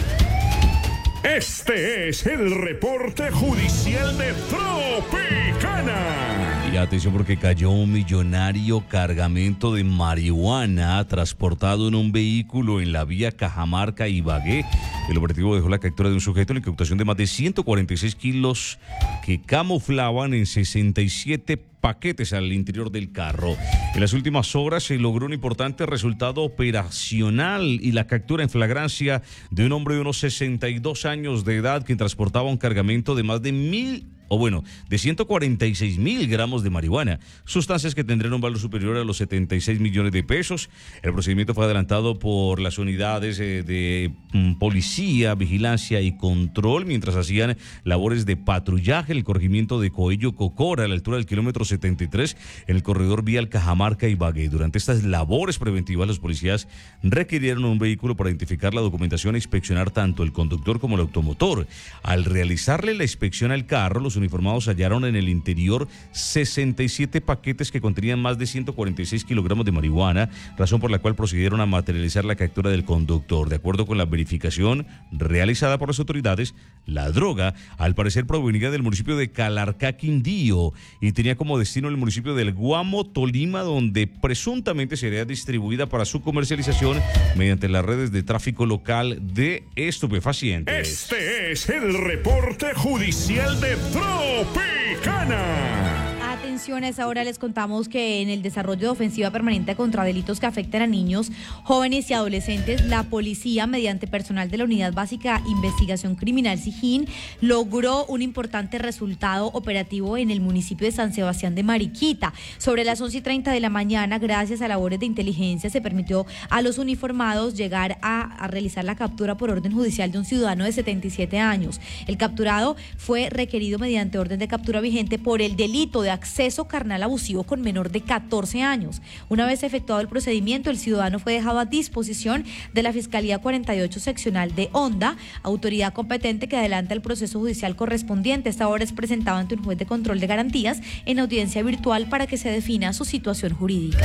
Este es el reporte judicial de Tropicana. Y atención porque cayó un millonario cargamento de marihuana transportado en un vehículo en la vía Cajamarca-Ibagué. El operativo dejó la captura de un sujeto en la incautación de más de ciento cuarenta y seis kilos que camuflaban en sesenta y siete paquetes al interior del carro. En las últimas horas se logró un importante resultado operacional y la captura en flagrancia de un hombre de unos sesenta y dos años de edad que transportaba un cargamento de más de mil o bueno, de ciento cuarenta y seis mil gramos de marihuana, sustancias que tendrán un valor superior a los setenta y seis millones de pesos. El procedimiento fue adelantado por las unidades eh, de mm, policía, vigilancia y control mientras hacían labores de patrullaje en el corregimiento de Coello Cocora a la altura del kilómetro setenta y tres en el corredor vial Cajamarca-Ibagué. Durante estas labores preventivas, los policías requirieron un vehículo para identificar la documentación e inspeccionar tanto el conductor como el automotor. Al realizarle la inspección al carro, los uniformados hallaron en el interior sesenta y siete paquetes que contenían más de ciento cuarenta y seis kilogramos de marihuana, razón por la cual procedieron a materializar la captura del conductor. De acuerdo con la verificación realizada por las autoridades, la droga al parecer provenía del municipio de Calarcá, Quindío, y tenía como destino el municipio del Guamo, Tolima, donde presuntamente sería distribuida para su comercialización mediante las redes de tráfico local de estupefacientes. Este es el reporte judicial de Tropicana. Atención, a esa hora les contamos que en el desarrollo de ofensiva permanente contra delitos que afectan a niños, jóvenes y adolescentes, la policía, mediante personal de la Unidad Básica Investigación Criminal SIJIN, logró un importante resultado operativo en el municipio de San Sebastián de Mariquita. Sobre las once y treinta de la mañana, gracias a labores de inteligencia, se permitió a los uniformados llegar a, a realizar la captura por orden judicial de un ciudadano de setenta y siete años. El capturado fue requerido mediante orden de captura vigente por el delito de acceso carnal abusivo con menor de catorce años. Una vez efectuado el procedimiento, el ciudadano fue dejado a disposición de la Fiscalía cuarenta y ocho Seccional de Honda, autoridad competente que adelanta el proceso judicial correspondiente. Esta hora es presentado ante un juez de control de garantías en audiencia virtual para que se defina su situación jurídica.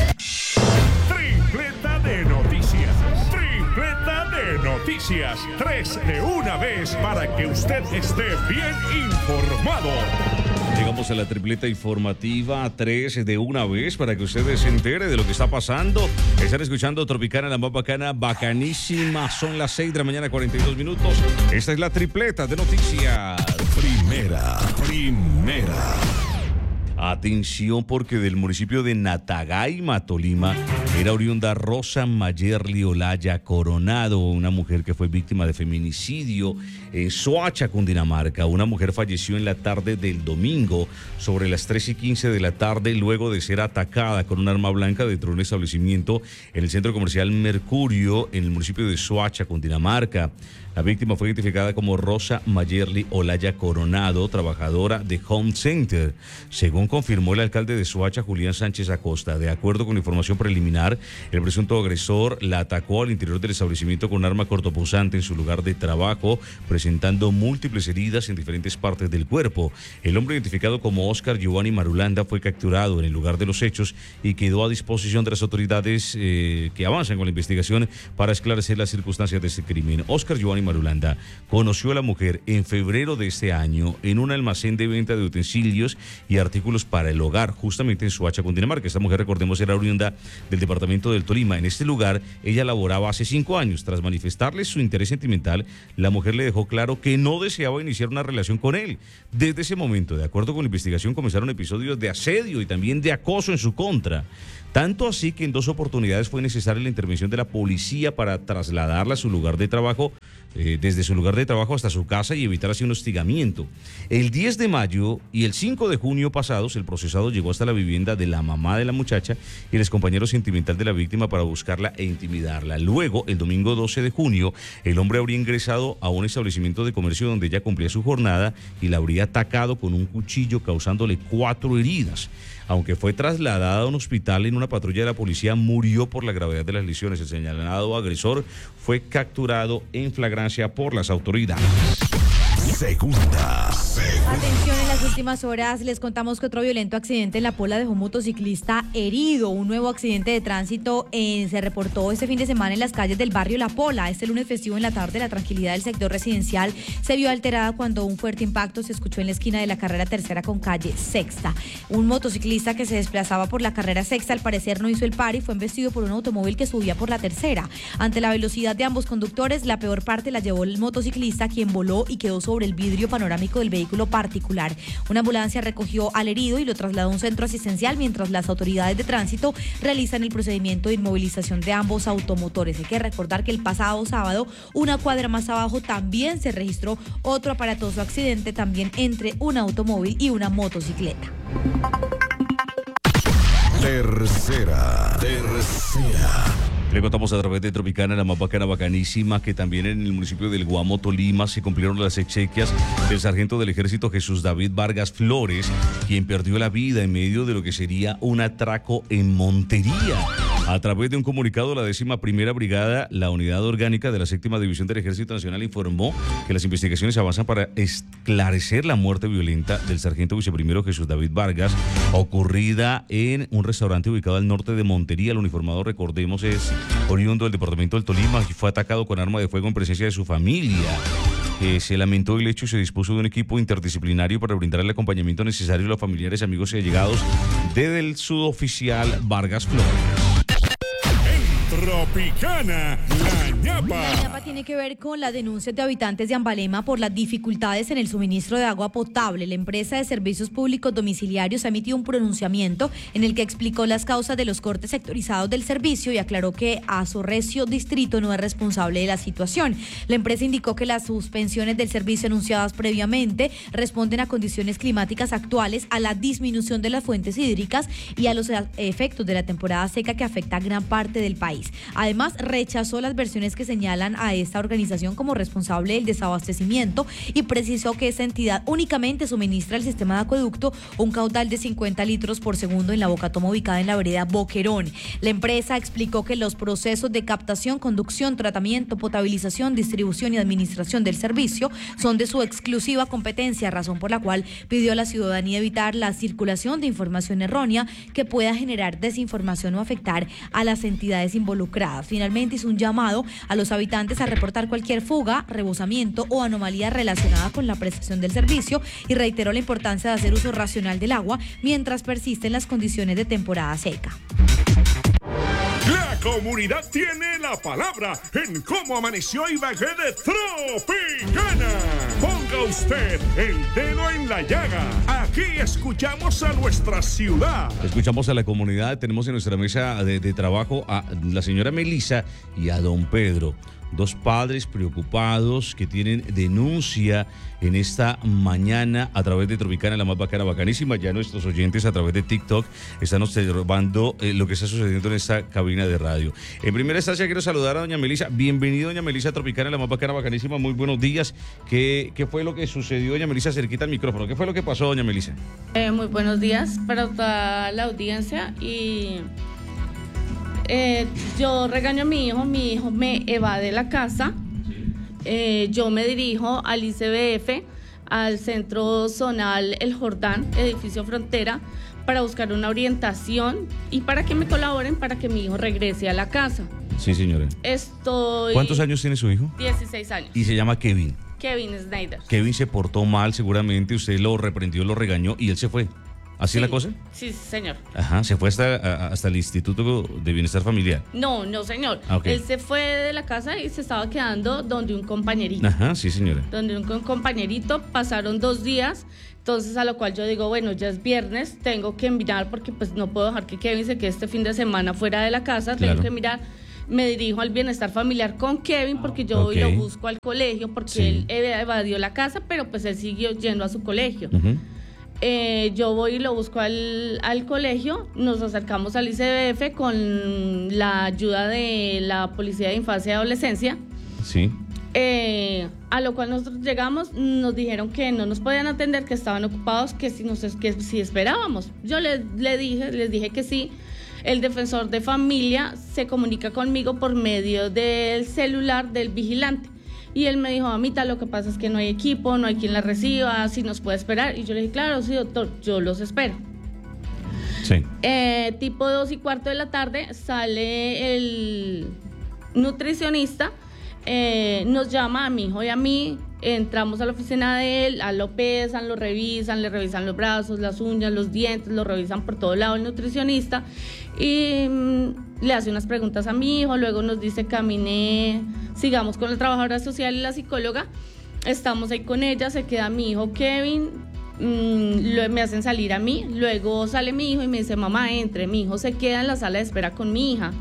Tripleta de noticias. Tripleta de noticias. Tres de una vez para que usted esté bien informado. Llegamos a la tripleta informativa, tres de una vez para que ustedes se entere de lo que está pasando. Están escuchando Tropicana, la más bacana, bacanísima. Son las seis de la mañana, cuarenta y dos minutos. Esta es la tripleta de noticias. Primera, primera. Atención, porque del municipio de Natagaima, Tolima, era oriunda Rosa Mayerly Olaya Coronado, una mujer que fue víctima de feminicidio en Soacha, Cundinamarca. Una mujer falleció en la tarde del domingo, sobre las tres y quince de la tarde, luego de ser atacada con un arma blanca dentro de un establecimiento en el centro comercial Mercurio, en el municipio de Soacha, Cundinamarca. La víctima fue identificada como Rosa Mayerly Olaya Coronado, trabajadora de Home Center, según confirmó el alcalde de Soacha, Julián Sánchez Acosta. De acuerdo con información preliminar, el presunto agresor la atacó al interior del establecimiento con un arma cortopunzante en su lugar de trabajo, presentando múltiples heridas en diferentes partes del cuerpo. El hombre, identificado como Oscar Giovanni Marulanda, fue capturado en el lugar de los hechos y quedó a disposición de las autoridades eh, que avanzan con la investigación para esclarecer las circunstancias de este crimen. Oscar Giovanni Marulanda conoció a la mujer en febrero de este año en un almacén de venta de utensilios y artículos para el hogar, justamente en Soacha, Cundinamarca. Esta mujer, recordemos, era oriunda del departamento del Tolima. En este lugar ella laboraba hace cinco años. Tras manifestarle su interés sentimental, la mujer le dejó claro que no deseaba iniciar una relación con él. Desde ese momento, de acuerdo con la investigación, comenzaron episodios de asedio y también de acoso en su contra. Tanto así que en dos oportunidades fue necesaria la intervención de la policía para trasladarla a su lugar de trabajo, eh, desde su lugar de trabajo hasta su casa, y evitar así un hostigamiento. El diez de mayo y el cinco de junio pasados, el procesado llegó hasta la vivienda de la mamá de la muchacha y el excompañero sentimental de la víctima para buscarla e intimidarla. Luego, el domingo doce de junio, el hombre habría ingresado a un establecimiento de comercio donde ella cumplía su jornada y la habría atacado con un cuchillo, causándole cuatro heridas. Aunque fue trasladada a un hospital en una patrulla de la policía, murió por la gravedad de las lesiones. El señalado agresor fue capturado en flagrancia por las autoridades. Segunda. Atención, en las últimas horas les contamos que otro violento accidente en La Pola dejó un motociclista herido. Un nuevo accidente de tránsito eh, se reportó este fin de semana en las calles del barrio La Pola. Este lunes festivo en la tarde, la tranquilidad del sector residencial se vio alterada cuando un fuerte impacto se escuchó en la esquina de la carrera tercera con calle Sexta. Un motociclista que se desplazaba por la carrera Sexta al parecer no hizo el par y fue embestido por un automóvil que subía por la tercera. Ante la velocidad de ambos conductores, la peor parte la llevó el motociclista, quien voló y quedó sobre el vidrio panorámico del vehículo particular. Una ambulancia recogió al herido y lo trasladó a un centro asistencial, mientras las autoridades de tránsito realizan el procedimiento de inmovilización de ambos automotores. Hay que recordar que el pasado sábado, una cuadra más abajo, también se registró otro aparatoso accidente, también entre un automóvil y una motocicleta. Tercera, tercera. Le contamos a través de Tropicana, la más bacana, bacanísima, que también en el municipio del Guamo, Tolima, se cumplieron las exequias del sargento del ejército Jesús David Vargas Flores, quien perdió la vida en medio de lo que sería un atraco en Montería. A través de un comunicado, la décima primera brigada, la unidad orgánica de la séptima división del Ejército Nacional, informó que las investigaciones avanzan para esclarecer la muerte violenta del sargento viceprimero Jesús David Vargas, ocurrida en un restaurante ubicado al norte de Montería. El uniformado, recordemos, es oriundo del departamento del Tolima y fue atacado con arma de fuego en presencia de su familia. Eh, se lamentó el hecho y se dispuso de un equipo interdisciplinario para brindar el acompañamiento necesario a los familiares, amigos y allegados del suboficial Vargas Flores. Tropicana, la ñapa. La ñapa tiene que ver con las denuncias de habitantes de Ambalema por las dificultades en el suministro de agua potable. La empresa de servicios públicos domiciliarios ha emitido un pronunciamiento en el que explicó las causas de los cortes sectorizados del servicio y aclaró que Asorrecio Distrito no es responsable de la situación. La empresa indicó que las suspensiones del servicio anunciadas previamente responden a condiciones climáticas actuales, a la disminución de las fuentes hídricas y a los efectos de la temporada seca que afecta a gran parte del país. Además, rechazó las versiones que señalan a esta organización como responsable del desabastecimiento y precisó que esa entidad únicamente suministra al sistema de acueducto un caudal de cincuenta litros por segundo en la bocatoma ubicada en la vereda Boquerón. La empresa explicó que los procesos de captación, conducción, tratamiento, potabilización, distribución y administración del servicio son de su exclusiva competencia, razón por la cual pidió a la ciudadanía evitar la circulación de información errónea que pueda generar desinformación o afectar a las entidades involucradas. Finalmente hizo un llamado a los habitantes a reportar cualquier fuga, rebosamiento o anomalía relacionada con la prestación del servicio y reiteró la importancia de hacer uso racional del agua mientras persisten las condiciones de temporada seca. La comunidad tiene la palabra en cómo amaneció Ibagué de Tropicana. Ponga usted el dedo en la llaga. Aquí escuchamos a nuestra ciudad. Escuchamos a la comunidad. Tenemos en nuestra mesa de, de trabajo a la señora Melisa y a don Pedro. Dos padres preocupados que tienen denuncia en esta mañana a través de Tropicana, la más bacana, bacanísima. Ya nuestros oyentes a través de TikTok están observando eh, lo que está sucediendo en esta cabina de radio. En primera instancia quiero saludar a doña Melisa. Bienvenido, doña Melisa, a Tropicana, la más bacana, bacanísima. Muy buenos días. ¿Qué, qué fue lo que sucedió, doña Melisa? Cerquita al micrófono. ¿Qué fue lo que pasó, doña Melisa? Eh, muy buenos días para toda la audiencia y... Eh, yo regaño a mi hijo, mi hijo me evade la casa, eh, yo me dirijo al I C B F, al Centro Zonal El Jordán, edificio Frontera, para buscar una orientación y para que me colaboren para que mi hijo regrese a la casa. Sí, señora. Estoy... ¿Cuántos años tiene su hijo? dieciséis años. Y se llama Kevin. Kevin Snyder. Kevin se portó mal, seguramente usted lo reprendió, lo regañó y él se fue. ¿Así sí, es la cosa? Sí, señor. Ajá, se fue hasta, hasta el Instituto de Bienestar Familiar. No, no, señor. Ah, okay. Él se fue de la casa y se estaba quedando donde un compañerito. Ajá, sí, señora. Donde un compañerito, pasaron dos días, entonces a lo cual yo digo, bueno, ya es viernes, tengo que mirar porque pues no puedo dejar que Kevin se quede este fin de semana fuera de la casa, claro. Tengo que mirar. Me dirijo al Bienestar Familiar con Kevin porque yo okay. lo busco al colegio porque sí. Él evadió la casa, pero pues él siguió yendo a su colegio. Uh-huh. Eh, yo voy y lo busco al, al colegio, nos acercamos al I C B F con la ayuda de la Policía de Infancia y Adolescencia. Sí. Eh, a lo cual nosotros llegamos, nos dijeron que no nos podían atender, que estaban ocupados, que si, nos, que si esperábamos. Yo le, le dije, les dije que sí. El defensor de familia se comunica conmigo por medio del celular del vigilante. Y él me dijo, mamita, lo que pasa es que no hay equipo, no hay quien la reciba, si nos puede esperar. Y yo le dije, claro, sí, doctor, yo los espero. Sí. Eh, tipo dos y cuarto de la tarde sale el nutricionista, eh, nos llama a mi hijo y a mí, entramos a la oficina de él, a lo pesan, lo revisan, le revisan los brazos, las uñas, los dientes, lo revisan por todo lado el nutricionista y mmm, le hace unas preguntas a mi hijo, luego nos dice camine, sigamos con la trabajadora social y la psicóloga, estamos ahí con ella, se queda mi hijo Kevin, mmm, lo, me hacen salir a mí, luego sale mi hijo y me dice mamá entre, mi hijo se queda en la sala de espera con mi hija.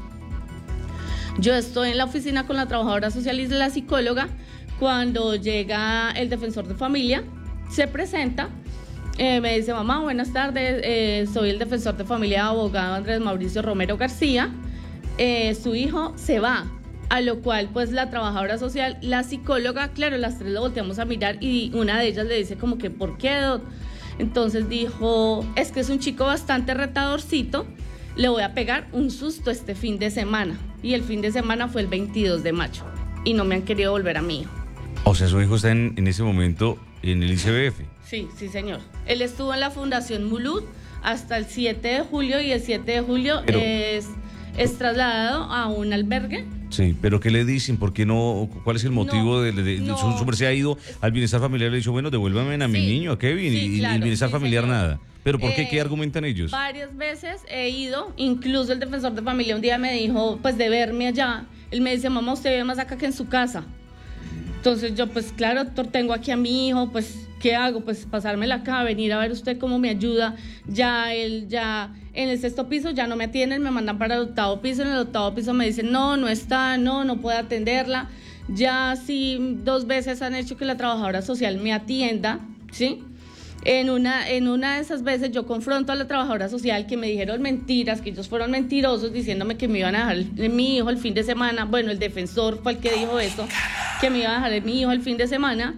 Yo estoy en la oficina con la trabajadora social y la psicóloga. Cuando llega el defensor de familia, se presenta, eh, me dice, mamá, buenas tardes, eh, soy el defensor de familia, abogado Andrés Mauricio Romero García, eh, su hijo se va, a lo cual pues la trabajadora social, la psicóloga, claro, las tres lo volteamos a mirar y una de ellas le dice como que, ¿por qué, doc? Entonces dijo, es que es un chico bastante retadorcito, le voy a pegar un susto este fin de semana. Y el fin de semana fue el veintidós de mayo y no me han querido volver a mi hijo. O sea, su hijo está en, en ese momento en el I C B F. Sí, sí, señor. Él estuvo en la Fundación Mulud hasta el siete de julio y el siete de julio pero, es, es trasladado a un albergue. Sí, pero ¿qué le dicen? ¿Por qué no? ¿Cuál es el motivo? No, de, de, de no. su, su merced ha ido al bienestar familiar y le ha dicho, bueno, devuélvame a mi sí, niño, a Kevin, sí, y, claro, y el bienestar sí, familiar señor. Nada. ¿Pero por qué? Eh, ¿Qué argumentan ellos? Varias veces he ido, incluso el defensor de familia un día me dijo, pues de verme allá, él me dice, mamá, usted vive más acá que en su casa. Entonces yo, pues claro, doctor, tengo aquí a mi hijo, pues, ¿qué hago? Pues pasármela acá, venir a ver usted cómo me ayuda. Ya él, ya en el sexto piso ya no me atienden, me mandan para el octavo piso, en el octavo piso me dicen, no, no está, no, no puede atenderla. Ya sí, dos veces han hecho que la trabajadora social me atienda, ¿sí? En una, en una de esas veces yo confronto a la trabajadora social que me dijeron mentiras, que ellos fueron mentirosos diciéndome que me iban a dejar mi hijo el fin de semana. Bueno, el defensor fue el que dijo eso, que me iba a dejar mi hijo el fin de semana.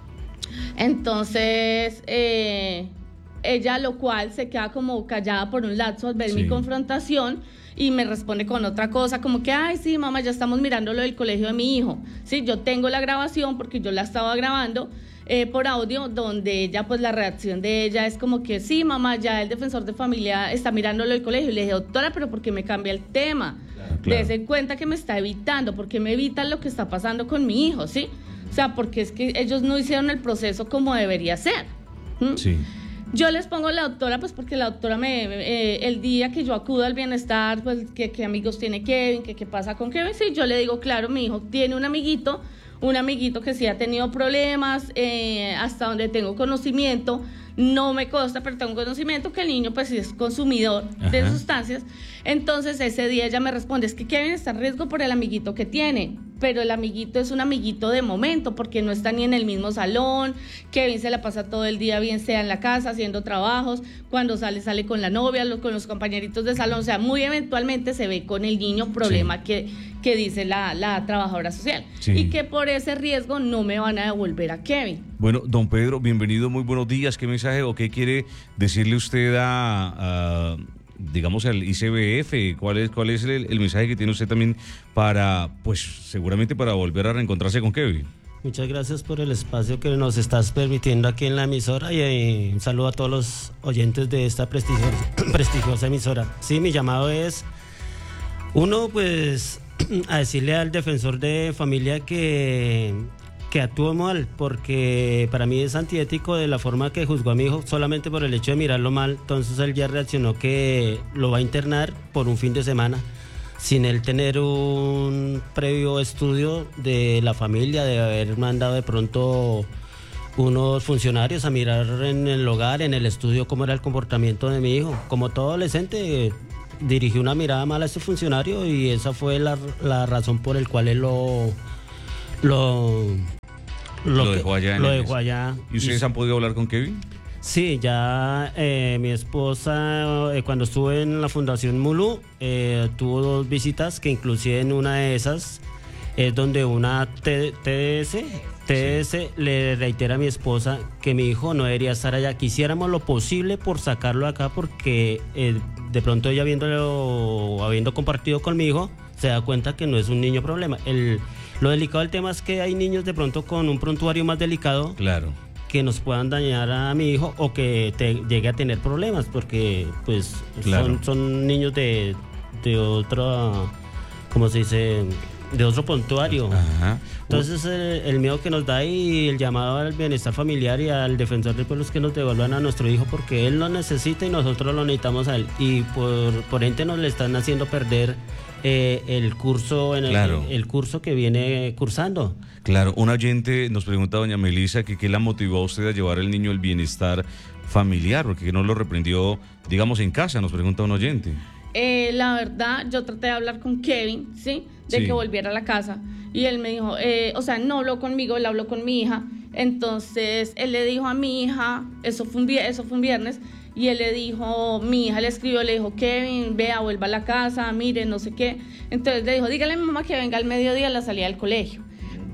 Entonces, eh, ella lo cual se queda como callada por un lapso al ver sí. mi confrontación y me responde con otra cosa, como que, ay, sí, mamá, ya estamos mirando lo del colegio de mi hijo. Sí, yo tengo la grabación porque yo la estaba grabando. Eh, por audio, donde ella, pues la reacción de ella es como que sí, mamá, ya el defensor de familia está mirándolo del colegio. Y le dije, doctora, pero ¿por qué me cambia el tema? Claro, claro. Dese en cuenta que me está evitando, porque me evitan lo que está pasando con mi hijo, ¿sí? O sea, porque es que ellos no hicieron el proceso como debería ser. ¿Mm? Sí. Yo les pongo a la doctora, pues porque la doctora me, eh, el día que yo acudo al bienestar, pues que qué amigos tiene Kevin, que qué pasa con Kevin, sí, yo le digo, claro, mi hijo tiene un amiguito, un amiguito que sí ha tenido problemas, eh, hasta donde tengo conocimiento, no me consta, pero tengo conocimiento que el niño pues es consumidor Ajá. de sustancias. Entonces ese día ella me responde, es que Kevin está en riesgo por el amiguito que tiene, pero el amiguito es un amiguito de momento, porque no está ni en el mismo salón, Kevin se la pasa todo el día, bien sea en la casa, haciendo trabajos, cuando sale, sale con la novia, con los compañeritos de salón, o sea, muy eventualmente se ve con el niño, problema sí. que, que dice la, la trabajadora social, sí. y que por ese riesgo no me van a devolver a Kevin. Bueno, don Pedro, bienvenido, muy buenos días, ¿qué mensaje o qué quiere decirle usted a... a digamos al I C B F? ¿Cuál es, cuál es el, el mensaje que tiene usted también para, pues seguramente para volver a reencontrarse con Kevin? Muchas gracias por el espacio que nos estás permitiendo aquí en la emisora y, y un saludo a todos los oyentes de esta prestigiosa, prestigiosa emisora. Sí, mi llamado es, uno, pues a decirle al defensor de familia que... que actuó mal, porque para mí es antiético de la forma que juzgó a mi hijo solamente por el hecho de mirarlo mal. Entonces él ya reaccionó que lo va a internar por un fin de semana sin él tener un previo estudio de la familia, de haber mandado de pronto unos funcionarios a mirar en el hogar, en el estudio, cómo era el comportamiento de mi hijo. Como todo adolescente, dirigió una mirada mala a ese funcionario y esa fue la, la razón por la cual él lo... lo Lo, lo dejó allá. Lo dejó allá. ¿Y ustedes y, han podido hablar con Kevin? Sí, ya eh, mi esposa, eh, cuando estuve en la Fundación Mulud, eh, tuvo dos visitas, que inclusive en una de esas es donde una T D S, T D S sí. le reitera a mi esposa que mi hijo no debería estar allá. Quisiéramos lo posible por sacarlo acá, porque eh, de pronto ella habiendo, habiendo compartido con mi hijo, se da cuenta que no es un niño problema. El... Lo delicado del tema es que hay niños de pronto con un prontuario más delicado, claro, que nos puedan dañar a mi hijo o que te, llegue a tener problemas, porque pues claro. son, son niños de, de otro, ¿cómo se dice? De otro prontuario. Ajá. Entonces el, el miedo que nos da y el llamado al bienestar familiar y al defensor del pueblo es que nos devuelvan a nuestro hijo, porque él lo necesita y nosotros lo necesitamos a él, y por, por ende nos le están haciendo perder Eh, el curso en el, claro. el curso que viene cursando. Claro, un oyente nos pregunta, doña Melissa, que qué la motivó a usted a llevar al niño al bienestar familiar, porque no lo reprendió, digamos, en casa, nos pregunta un oyente. Eh, la verdad, yo traté de hablar con Kevin, ¿sí? De sí. que volviera a la casa, y él me dijo, eh, o sea, no habló conmigo, él habló con mi hija. Entonces él le dijo a mi hija, eso fue un, eso fue un viernes, y él le dijo, mi hija le escribió, le dijo, Kevin, vea, vuelva a la casa, mire, no sé qué. Entonces le dijo, dígale a mi mamá que venga al mediodía a la salida del colegio.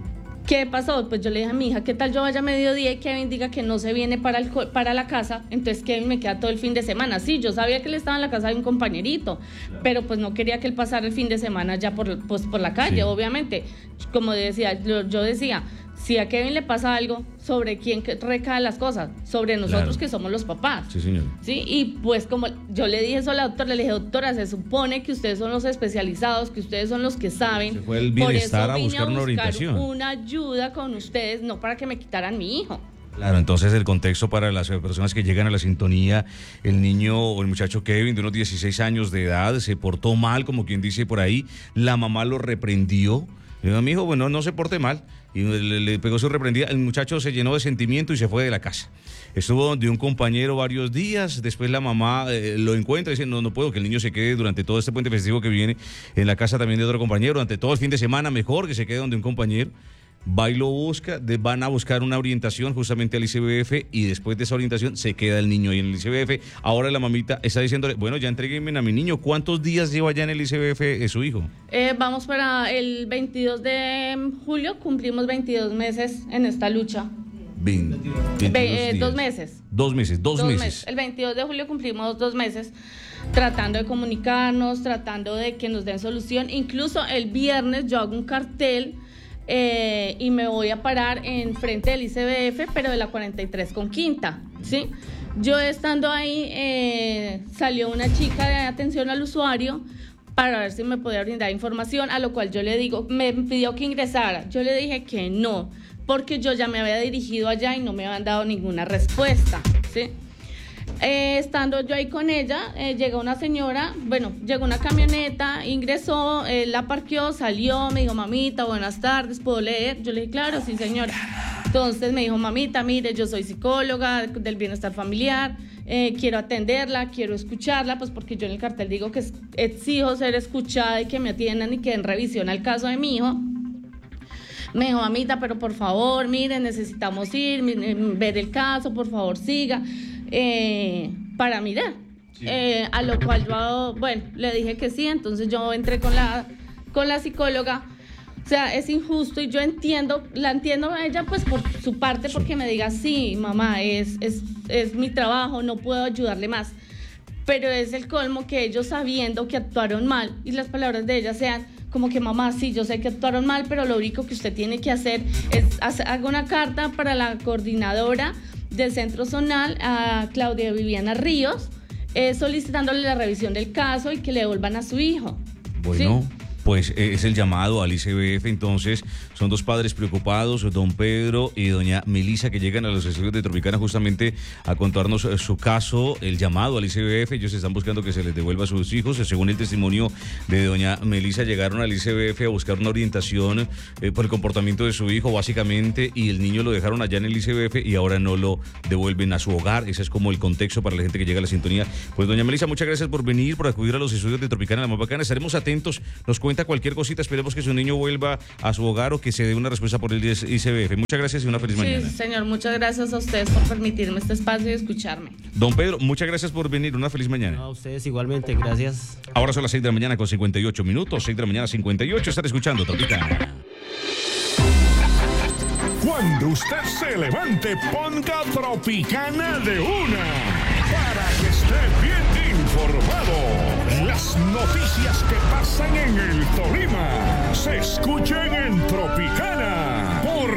¿Qué pasó? Pues yo le dije a mi hija, ¿qué tal yo vaya a mediodía y Kevin diga que no se viene para, el, para la casa? Entonces Kevin me queda todo el fin de semana. Sí, yo sabía que él estaba en la casa de un compañerito, pero pues no quería que él pasara el fin de semana ya por, pues, por la calle, sí. Obviamente. Como decía, yo, yo decía, si a Kevin le pasa algo, ¿sobre quién recaen las cosas? Sobre nosotros, claro, que somos los papás. Sí, señor. Sí, y pues como yo le dije eso a la doctora, le dije, doctora, se supone que ustedes son los especializados, que ustedes son los que saben. Se fue el bienestar por eso a buscar a una buscar orientación. una ayuda con ustedes, no para que me quitaran mi hijo. Claro, entonces el contexto para las personas que llegan a la sintonía, el niño o el muchacho Kevin de unos dieciséis años de edad se portó mal, como quien dice por ahí, la mamá lo reprendió. Le dijo a mi hijo, bueno, no se porte mal, y le, le pegó su reprendida. El muchacho se llenó de sentimiento y se fue de la casa. Estuvo donde un compañero varios días, después la mamá eh, lo encuentra y dice, no, no puedo que el niño se quede durante todo este puente festivo que viene en la casa también de otro compañero, durante todo el fin de semana, mejor que se quede donde un compañero. Va y lo busca, de, van a buscar una orientación justamente al I C B F y después de esa orientación se queda el niño ahí en el I C B F. Ahora la mamita está diciéndole, bueno, ya entréguenme a mi niño. ¿Cuántos días lleva ya en el I C B F su hijo? Eh, vamos para el veintidós de julio, cumplimos veintidós meses en esta lucha. veinte, Ve, eh, dos meses. Dos meses, dos, dos meses. meses. El veintidós de julio cumplimos dos meses tratando de comunicarnos, tratando de que nos den solución. Incluso el viernes yo hago un cartel Eh, y me voy a parar en frente del I C B F, pero de la cuarenta y tres con quinta, ¿sí? Yo estando ahí, eh, salió una chica de atención al usuario para ver si me podía brindar información, a lo cual yo le digo, me pidió que ingresara. Yo le dije que no, porque yo ya me había dirigido allá y no me habían dado ninguna respuesta, ¿sí? Eh, estando yo ahí con ella, eh, llegó una señora, bueno, llegó una camioneta, ingresó, eh, la parqueó, salió, me dijo, mamita, buenas tardes, ¿puedo leer? Yo le dije, claro, sí, señora. Entonces me dijo, mamita, mire, yo soy psicóloga del bienestar familiar, eh, quiero atenderla, quiero escucharla, pues porque yo en el cartel digo que exijo ser escuchada y que me atiendan y que den revisión al caso de mi hijo. Me dijo, mamita, pero por favor, mire, necesitamos ir, ver el caso, por favor, siga. Eh, para mirar, sí. eh, a lo cual yo, bueno, le dije que sí, entonces yo entré con la, con la psicóloga. O sea, es injusto y yo entiendo, la entiendo a ella pues por su parte, porque me diga, sí, mamá, es, es, es mi trabajo, no puedo ayudarle más, pero es el colmo que ellos, sabiendo que actuaron mal, y las palabras de ella sean como que, mamá, sí, yo sé que actuaron mal, pero lo único que usted tiene que hacer es hacer una carta para la coordinadora del Centro Zonal, a Claudia Viviana Ríos, eh, solicitándole la revisión del caso y que le devuelvan a su hijo. Bueno, ¿sí? Pues eh, es el llamado al I C B F, entonces son dos padres preocupados, don Pedro y doña Melisa, que llegan a los estudios de Tropicana justamente a contarnos eh, su caso, el llamado al I C B F. Ellos están buscando que se les devuelva a sus hijos. Según el testimonio de doña Melisa, llegaron al I C B F a buscar una orientación eh, por el comportamiento de su hijo, básicamente, y el niño lo dejaron allá en el I C B F y ahora no lo devuelven a su hogar. Ese es como el contexto para la gente que llega a la sintonía. Pues doña Melisa, muchas gracias por venir, por acudir a los estudios de Tropicana, la más bacana. Estaremos atentos, nos cuenta cualquier cosita, esperemos que su niño vuelva a su hogar o que se dé una respuesta por el I C B F. Muchas gracias y una feliz sí, mañana. Sí, señor, muchas gracias a ustedes por permitirme este espacio y escucharme. Don Pedro, muchas gracias por venir, una feliz mañana. No, a ustedes igualmente, gracias. Ahora son las seis de la mañana con cincuenta y ocho minutos, seis de la mañana cincuenta y ocho, estar escuchando Tropicana. Cuando usted se levante, ponga Tropicana de una, para que esté bien informado. Las noticias que pasan en el Tolima se escuchan en Tropicana. Por